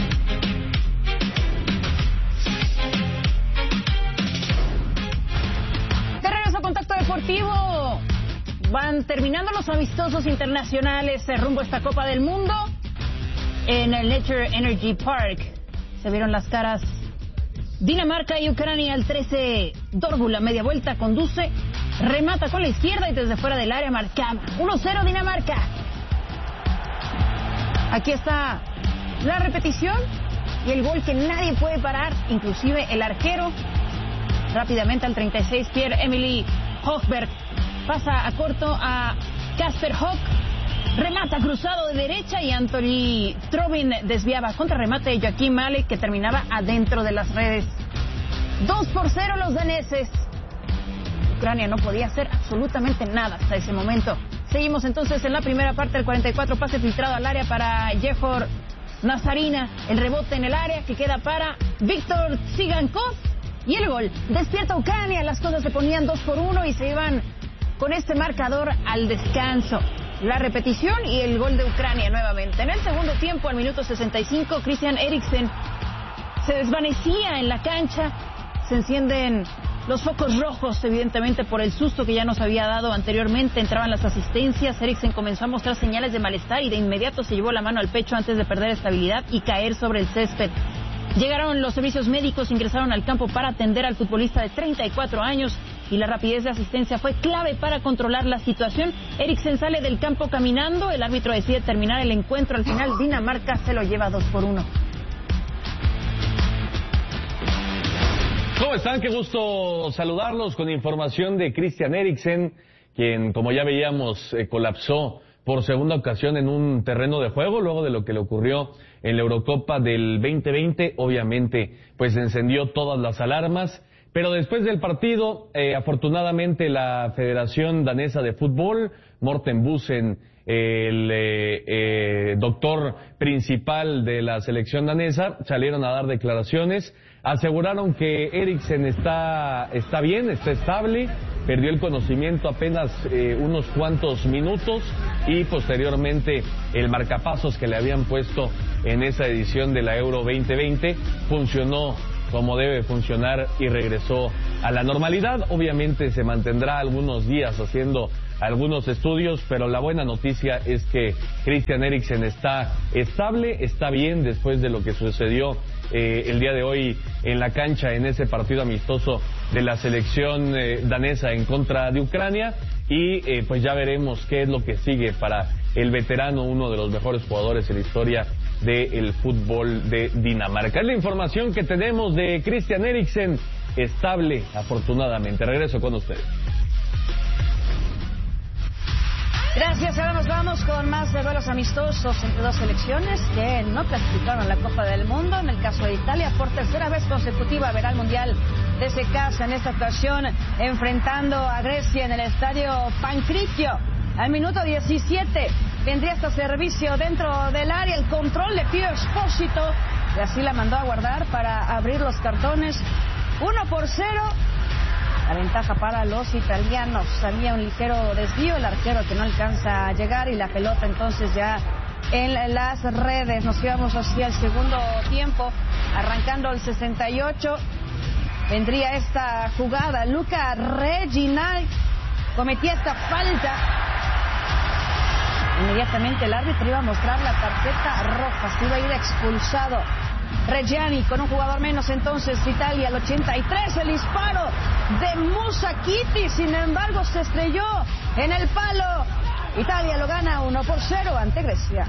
Speaker 11: De regreso a Contacto Deportivo. Van terminando los amistosos internacionales rumbo a esta Copa del Mundo. En el Nature Energy Park se vieron las caras Dinamarca y Ucrania. El 13 Dorbula, media vuelta, conduce, remata con la izquierda y desde fuera del área marcaba 1-0 Dinamarca. Aquí está la repetición y el gol que nadie puede parar, inclusive el arquero. Rápidamente al 36 Pierre-Emily Hochberg pasa a corto a Kasper Hock, remata cruzado de derecha y Anthony Strobin desviaba contra remate de Joaquín Malek que terminaba adentro de las redes. 2-0 los daneses. Ucrania no podía hacer absolutamente nada hasta ese momento. Seguimos entonces en la primera parte, el 44, pase filtrado al área para Jehor Nazarina, el rebote en el área que queda para Víctor Tsigankov y el gol. Despierta Ucrania, las cosas se ponían 2-1 y se iban con este marcador al descanso. La repetición y el gol de Ucrania nuevamente. En el segundo tiempo, al minuto 65, Christian Eriksen se desvanecía en la cancha. Se encienden los focos rojos, evidentemente, por el susto que ya nos había dado anteriormente. Entraban las asistencias. Eriksen comenzó a mostrar señales de malestar y de inmediato se llevó la mano al pecho antes de perder estabilidad y caer sobre el césped. Llegaron los servicios médicos, ingresaron al campo para atender al futbolista de 34 años y la rapidez de asistencia fue clave para controlar la situación. Eriksen sale del campo caminando, el árbitro decide terminar el encuentro. Al final Dinamarca se lo lleva 2-1.
Speaker 25: ¿Cómo están? Qué gusto saludarlos con información de Christian Eriksen, quien, como ya veíamos, colapsó por segunda ocasión en un terreno de juego, luego de lo que le ocurrió en la Eurocopa del 2020. Obviamente, pues encendió todas las alarmas, pero después del partido, afortunadamente la Federación Danesa de Fútbol, Morten Busen, el doctor principal de la selección danesa, salieron a dar declaraciones, aseguraron que Eriksen está bien, está estable, perdió el conocimiento apenas unos cuantos minutos y posteriormente el marcapasos que le habían puesto en esa edición de la Euro 2020 funcionó como debe funcionar y regresó a la normalidad. Obviamente se mantendrá algunos días haciendo algunos estudios, pero la buena noticia es que Christian Eriksen está estable, está bien después de lo que sucedió el día de hoy en la cancha en ese partido amistoso de la selección danesa en contra de Ucrania y pues ya veremos qué es lo que sigue para el veterano, uno de los mejores jugadores en la historia del fútbol de Dinamarca. Es la información que tenemos de Christian Eriksen, estable afortunadamente. Regreso con ustedes.
Speaker 9: Gracias, ahora nos vamos con más de duelos amistosos entre dos selecciones que no clasificaron a la Copa del Mundo. En el caso de Italia, por tercera vez consecutiva verá el Mundial desde casa, en esta ocasión enfrentando a Grecia en el estadio Pancritio. Al minuto 17 vendría este servicio dentro del área, el control de Pio Esposito y así la mandó a guardar para abrir los cartones. 1-0. La ventaja para los italianos. Había un ligero desvío, el arquero que no alcanza a llegar y la pelota entonces ya en las redes. Nos íbamos hacia el segundo tiempo, arrancando el 68. Vendría esta jugada. Luca Reginai cometía esta falta. Inmediatamente el árbitro iba a mostrar la tarjeta roja, se iba a ir expulsado. Reggiani con un jugador menos, entonces Italia al 83, el disparo de Musakitti, sin embargo se estrelló en el palo. Italia lo gana 1-0 ante Grecia.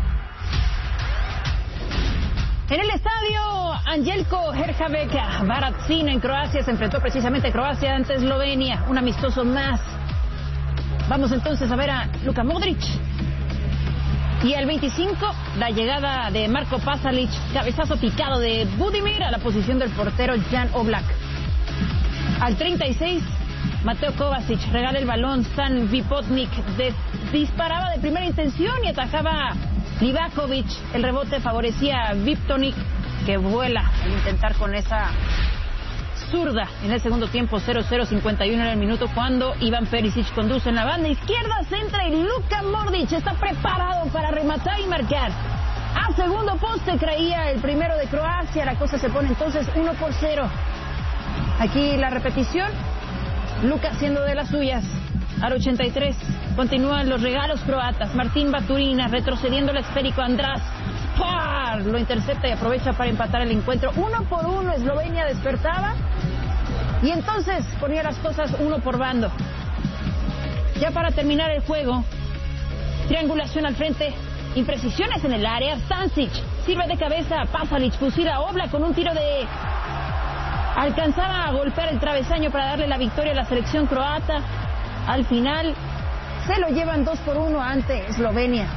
Speaker 11: En el estadio Angelko Herjavec Varaždin en Croacia se enfrentó precisamente Croacia ante Eslovenia, un amistoso más. Vamos entonces a ver a Luka Modric. Y al 25, la llegada de Marko Pasalic, cabezazo picado de Budimir a la posición del portero Jan Oblak. Al 36, Mateo Kovacic regala el balón, Stan Vipotnik disparaba de primera intención y atajaba Livakovic. El rebote favorecía a Vipotnik, que vuela al intentar con esa zurda. En el segundo tiempo, 0-0, 51 en el minuto, cuando Iván Perisic conduce en la banda izquierda, centra y Luka Modric está preparado para rematar y marcar. A segundo poste creía el primero de Croacia, la cosa se pone entonces 1-0. Aquí la repetición, Luka haciendo de las suyas. Al 83, continúan los regalos croatas. Martín Baturina retrocediendo el esférico, András Spar lo intercepta y aprovecha para empatar el encuentro. 1-1, Eslovenia despertaba y entonces ponía las cosas uno por bando. Ya para terminar el juego, triangulación al frente, imprecisiones en el área. Stančić sirve de cabeza, Pasalic fusila a Oblak con un tiro de... Alcanzaba a golpear el travesaño para darle la victoria a la selección croata. Al final se lo llevan 2-1 ante Eslovenia.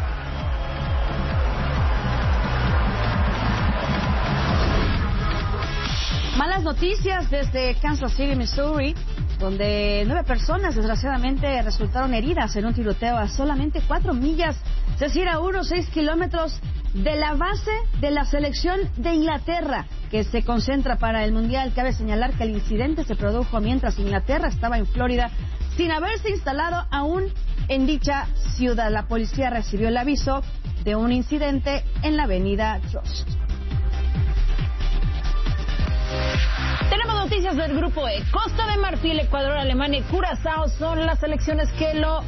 Speaker 9: Malas noticias desde Kansas City, Missouri, donde 9 personas desgraciadamente resultaron heridas en un tiroteo a solamente 4 millas, es decir, a unos 6 kilómetros de la base de la selección de Inglaterra, que se concentra para el Mundial. Cabe señalar que el incidente se produjo mientras Inglaterra estaba en Florida, sin haberse instalado aún en dicha ciudad. La policía recibió el aviso de un incidente en la avenida Jost.
Speaker 11: Tenemos noticias del grupo E. Costa de Marfil, Ecuador, Alemania y Curazao son las selecciones que lo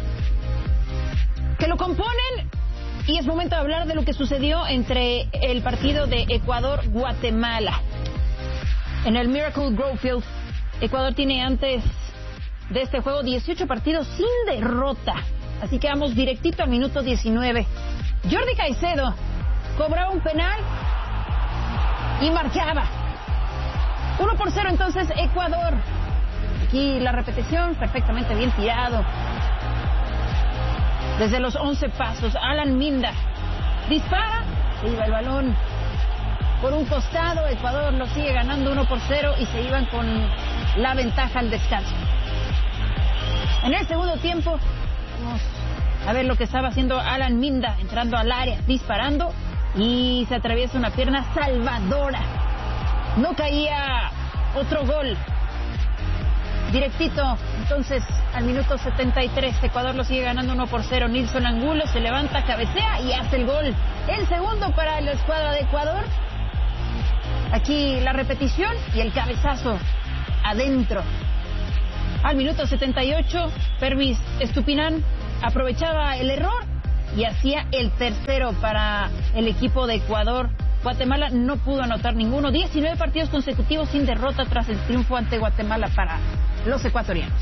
Speaker 11: componen. Y es momento de hablar de lo que sucedió entre el partido de Ecuador-Guatemala. En el Miracle Grow Field, Ecuador tiene antes de este juego 18 partidos sin derrota. Así que vamos directito al minuto 19. Jordi Caicedo cobraba un penal y marcaba. 1-0 entonces Ecuador. Aquí la repetición, perfectamente bien tirado. Desde los 11 pasos, Alan Minda dispara, se iba el balón por un costado. Ecuador lo sigue ganando 1-0 y se iban con la ventaja al descanso. En el segundo tiempo, vamos a ver lo que estaba haciendo Alan Minda, entrando al área, disparando, y se atraviesa una pierna salvadora. No caía, otro gol. Directito, entonces, al minuto 73, Ecuador lo sigue ganando 1-0. Nilson Angulo se levanta, cabecea y hace el gol. El segundo para la escuadra de Ecuador. Aquí la repetición y el cabezazo adentro. Al minuto 78, Pervis Estupiñán aprovechaba el error y hacía el tercero para el equipo de Ecuador. Guatemala no pudo anotar ninguno. 19 partidos consecutivos sin derrota tras el triunfo ante Guatemala para los ecuatorianos.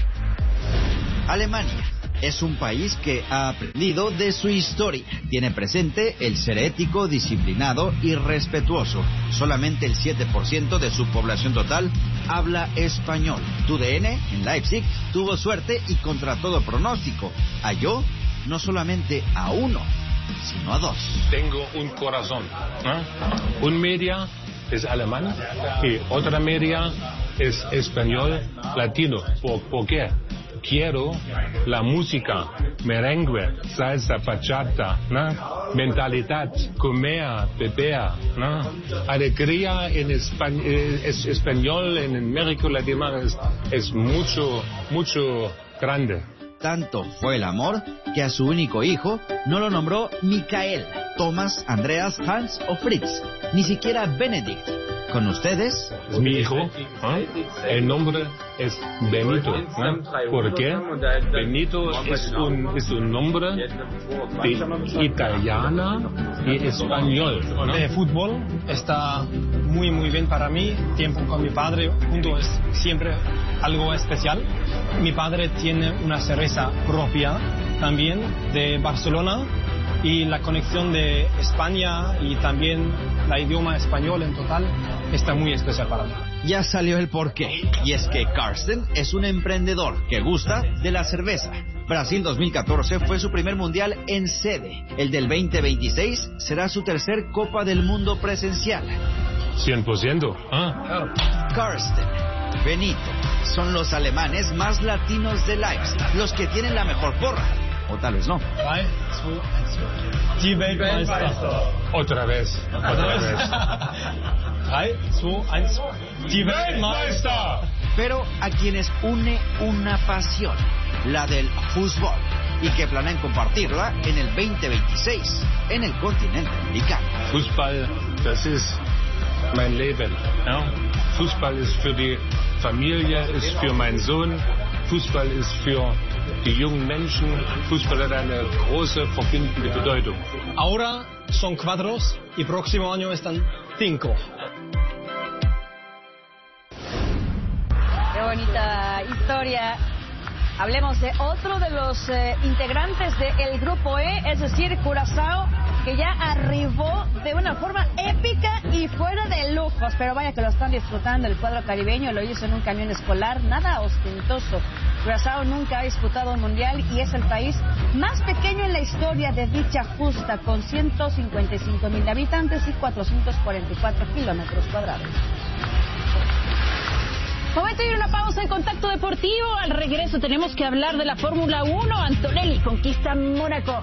Speaker 1: Alemania es un país que ha aprendido de su historia. Tiene presente el ser ético, disciplinado y respetuoso. Solamente el 7% de su población total habla español. TUDN en Leipzig tuvo suerte y contra todo pronóstico halló no solamente a uno, sino a dos.
Speaker 5: Tengo un corazón. Un media es alemán y otra media es español latino. ¿Por qué? Quiero la música, merengue, salsa, bachata, mentalidad, comer, beber, alegría en español, en América Latina es mucho grande.
Speaker 1: Tanto fue el amor que a su único hijo no lo nombró Michael, Thomas, Andreas, Hans o Fritz, ni siquiera Benedict. Con ustedes,
Speaker 5: es mi hijo. El nombre es Benito. ¿Por qué? Benito es un nombre de italiana y español.
Speaker 6: El fútbol está muy bien para mí. Tiempo con mi padre junto es siempre algo especial. Mi padre tiene una cerveza propia también de Barcelona. Y la conexión de España y también la idioma español en total está muy especial para mí.
Speaker 1: Ya salió el porqué, y es que Carsten es un emprendedor que gusta de la cerveza. Brasil 2014 fue su primer mundial en sede. El del 2026 será su tercer Copa del Mundo presencial.
Speaker 5: 100%.
Speaker 1: Carsten, Benito, son los alemanes más latinos de Leipzig, los que tienen la mejor porra. O tal vez no.
Speaker 6: 3, 2, 1. Die Weltmeister.
Speaker 5: Otra vez.
Speaker 6: 3, 2, 1. Die Weltmeister.
Speaker 1: Pero a quienes une una pasión, la del fútbol, y que planean compartirla en el 2026 en el continente americano.
Speaker 5: Fußball, das ist mein Leben. Fußball ist für die Familie, ist für meinen Sohn. Fußball ist für die jungen Menschen. Fußball hat eine große verbindende Bedeutung.
Speaker 6: Ahora son 4 y próximo año están 5.
Speaker 9: Qué bonita historia. Hablemos de otro de los integrantes del Grupo E, es decir, Curazao, que ya arribó de una forma épica y fuera de lujos. Pero vaya que lo están disfrutando el cuadro caribeño, lo hizo en un camión escolar, nada ostentoso. Curazao nunca ha disputado un mundial y es el país más pequeño en la historia de dicha justa, con 155,000 habitantes y 444 kilómetros cuadrados.
Speaker 11: Momento de ir a una pausa en Contacto Deportivo. Al regreso tenemos que hablar de la Fórmula 1. Antonelli conquista Mónaco.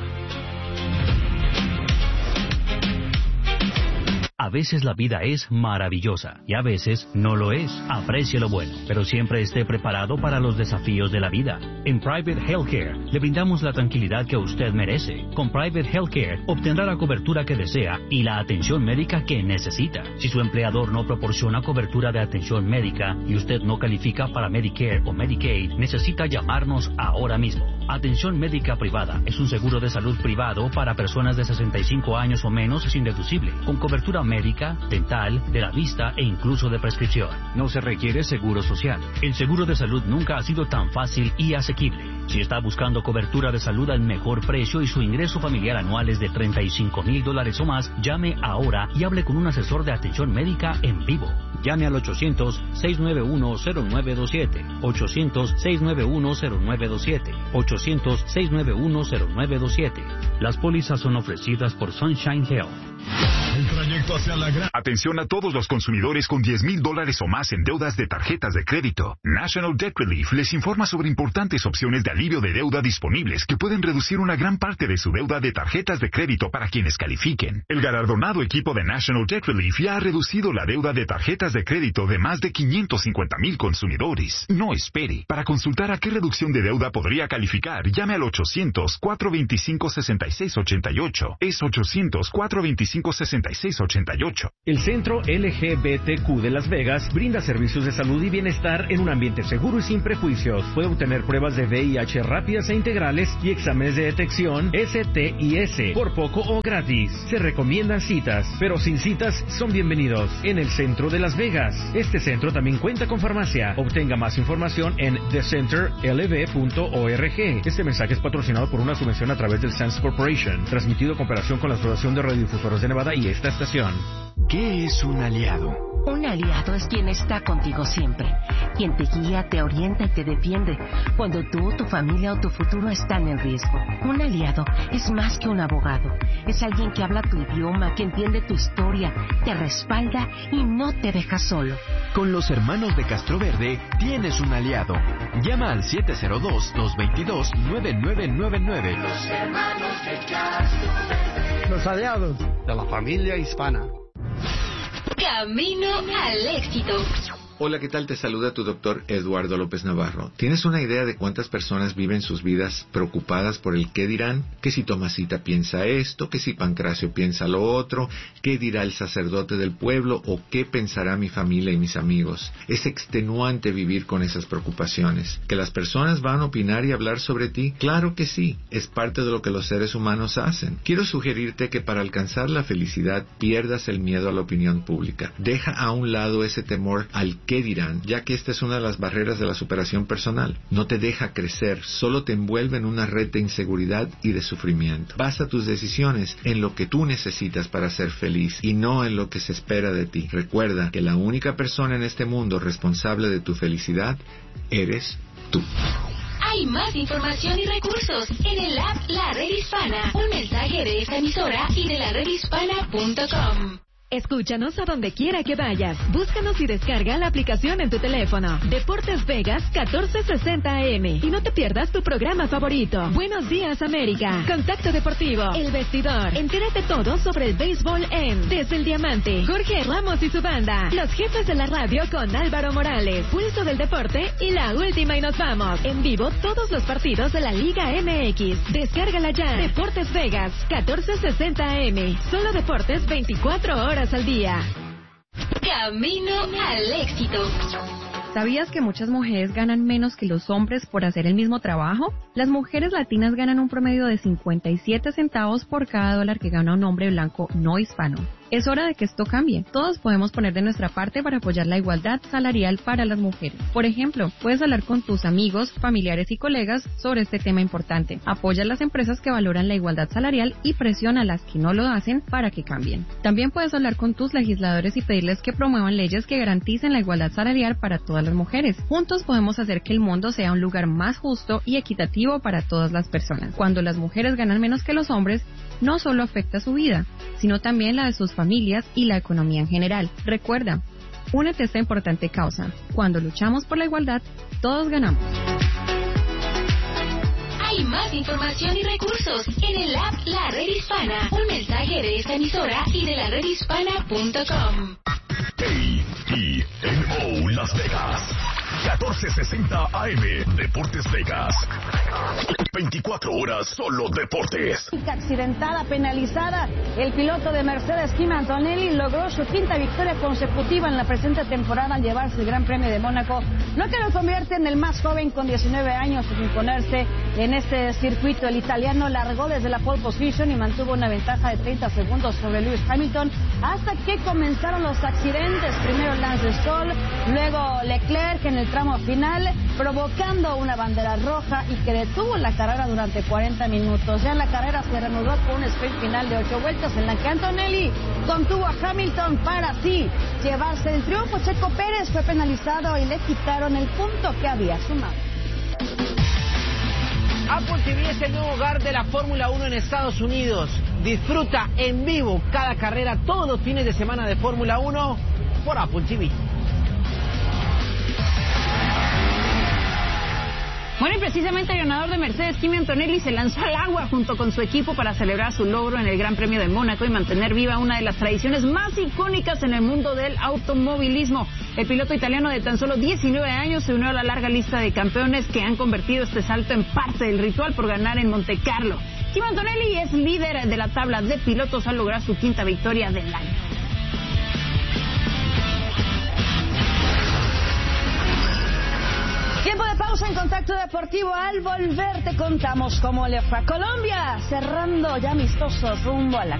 Speaker 7: A veces la vida es maravillosa y a veces no lo es. Aprecie lo bueno, pero siempre esté preparado para los desafíos de la vida. En Private Healthcare le brindamos la tranquilidad que usted merece. Con Private Healthcare obtendrá la cobertura que desea y la atención médica que necesita. Si su empleador no proporciona cobertura de atención médica y usted no califica para Medicare o Medicaid, necesita llamarnos ahora mismo. Atención médica privada es un seguro de salud privado para personas de 65 años o menos sin deducible, con cobertura médica, dental, de la vista e incluso de prescripción. No se requiere seguro social. El seguro de salud nunca ha sido tan fácil y asequible. Si está buscando cobertura de salud al mejor precio y su ingreso familiar anual es de $35,000 o más, llame ahora y hable con un asesor de atención médica en vivo. Llame al 800-691-0927, 800-691-0927, 800-691-0927. Las pólizas son ofrecidas por Sunshine Health.
Speaker 3: El trayecto hacia la gran...
Speaker 2: Atención a todos los consumidores con $10,000 o más en deudas de tarjetas de crédito. National Debt Relief les informa sobre importantes opciones de alivio de deuda disponibles que pueden reducir una gran parte de su deuda de tarjetas de crédito para quienes califiquen. El galardonado equipo de National Debt Relief ya ha reducido la deuda de tarjetas de crédito de más de 550,000 consumidores. No espere. Para consultar a qué reducción de deuda podría calificar, llame al 800-425-6688. Es 800-425-6688.
Speaker 8: El Centro LGBTQ de Las Vegas brinda servicios de salud y bienestar en un ambiente seguro y sin prejuicios. Puede obtener pruebas de VIH rápidas e integrales y exámenes de detección STIS por poco o gratis. Se recomiendan citas, pero sin citas son bienvenidos en el Centro de Las Vegas. Este centro también cuenta con farmacia. Obtenga más información en thecenterlv.org. Este mensaje es patrocinado por una subvención a través del Sands Corporation, transmitido en cooperación con la Asociación de Radiodifusoras de Nevada y esta estación.
Speaker 12: ¿Qué es un aliado? Un aliado es quien está contigo siempre, quien te guía, te orienta y te defiende cuando tú, tu familia o tu futuro están en riesgo. Un aliado es más que un abogado, es alguien que habla tu idioma, que entiende tu historia, te respalda y no te deja solo. Con los hermanos de Castro Verde tienes un aliado. Llama al 702-222-9999.
Speaker 13: Los hermanos de Castro Verde.
Speaker 14: Los aliados de la familia hispana.
Speaker 4: Camino al éxito.
Speaker 26: Hola, ¿qué tal? Te saluda tu doctor Eduardo López Navarro. ¿Tienes una idea de cuántas personas viven sus vidas preocupadas por el qué dirán? Que si Tomasita piensa esto, que si Pancracio piensa lo otro, qué dirá el sacerdote del pueblo o qué pensará mi familia y mis amigos. Es extenuante vivir con esas preocupaciones. ¿Que las personas van a opinar y hablar sobre ti? Claro que sí, es parte de lo que los seres humanos hacen. Quiero sugerirte que para alcanzar la felicidad pierdas el miedo a la opinión pública. Deja a un lado ese temor al qué dirán, ya que esta es una de las barreras de la superación personal. No te deja crecer, solo te envuelve en una red de inseguridad y de sufrimiento. Basa tus decisiones en lo que tú necesitas para ser feliz y no en lo que se espera de ti. Recuerda que la única persona en este mundo responsable de tu felicidad eres tú.
Speaker 4: Hay más información y recursos en el app La Red Hispana. Un mensaje de esta emisora y de la redhispana.com.
Speaker 27: Escúchanos a donde quiera que vayas. Búscanos y descarga la aplicación en tu teléfono. Deportes Vegas 1460 AM. Y no te pierdas tu programa favorito. Buenos Días América. Contacto Deportivo. El Vestidor. Entérate todo sobre el béisbol en Desde el Diamante. Jorge Ramos y su banda. Los Jefes de la Radio con Álvaro Morales. Pulso del Deporte y La Última y Nos Vamos. En vivo todos los partidos de la Liga MX. Descárgala ya. Deportes Vegas 1460 AM. Solo deportes 24 horas al día.
Speaker 4: Camino al éxito.
Speaker 28: ¿Sabías que muchas mujeres ganan menos que los hombres por hacer el mismo trabajo? Las mujeres latinas ganan un promedio de 57 centavos por cada dólar que gana un hombre blanco no hispano. Es hora de que esto cambie. Todos podemos poner de nuestra parte para apoyar la igualdad salarial para las mujeres. Por ejemplo, puedes hablar con tus amigos, familiares y colegas sobre este tema importante. Apoya a las empresas que valoran la igualdad salarial y presiona a las que no lo hacen para que cambien. También puedes hablar con tus legisladores y pedirles que promuevan leyes que garanticen la igualdad salarial para todas las mujeres. Juntos podemos hacer que el mundo sea un lugar más justo y equitativo para todas las personas. Cuando las mujeres ganan menos que los hombres, no solo afecta su vida, sino también la de sus familias y la economía en general. Recuerda, únete a esta importante causa. Cuando luchamos por la igualdad, todos ganamos.
Speaker 4: Hay más información y recursos en el app La Red Hispana. Un mensaje de esta emisora y de la redhispana.com.
Speaker 3: KENO Las Vegas 1460 AM. Deportes Vegas. 24 horas solo deportes.
Speaker 9: Accidentada, penalizada, el piloto de Mercedes, Kimi Antonelli, logró su quinta victoria consecutiva en la presente temporada al llevarse el Gran Premio de Mónaco, lo que lo convierte en el más joven con 19 años en imponerse en este circuito. El italiano largó desde la pole position y mantuvo una ventaja de 30 segundos sobre Lewis Hamilton hasta que comenzaron los accidentes. Primero Lance Stroll, luego Leclerc en el tramo final, provocando una bandera roja y que detuvo la carrera durante 40 minutos. Ya la carrera se reanudó con un sprint final de 8 vueltas en la que Antonelli contuvo a Hamilton para así llevarse el triunfo. Checo Pérez fue penalizado y le quitaron el punto que había sumado.
Speaker 29: Apple TV es el nuevo hogar de la Fórmula 1 en Estados Unidos.
Speaker 10: disfruta en vivo cada carrera todos los fines de semana de Fórmula 1 por Apple TV.
Speaker 11: Bueno, y precisamente el ganador de Mercedes, Kimi Antonelli, se lanzó al agua junto con su equipo para celebrar su logro en el Gran Premio de Mónaco y mantener viva una de las tradiciones más icónicas en el mundo del automovilismo. El piloto italiano de tan solo 19 años se unió a la larga lista de campeones que han convertido este salto en parte del ritual por ganar en Monte Carlo. Kimi Antonelli es líder de la tabla de pilotos al lograr su quinta victoria del año.
Speaker 9: Tiempo de pausa en Contacto Deportivo. Al volver te contamos cómo le fue a Colombia, cerrando ya amistosos rumbo a la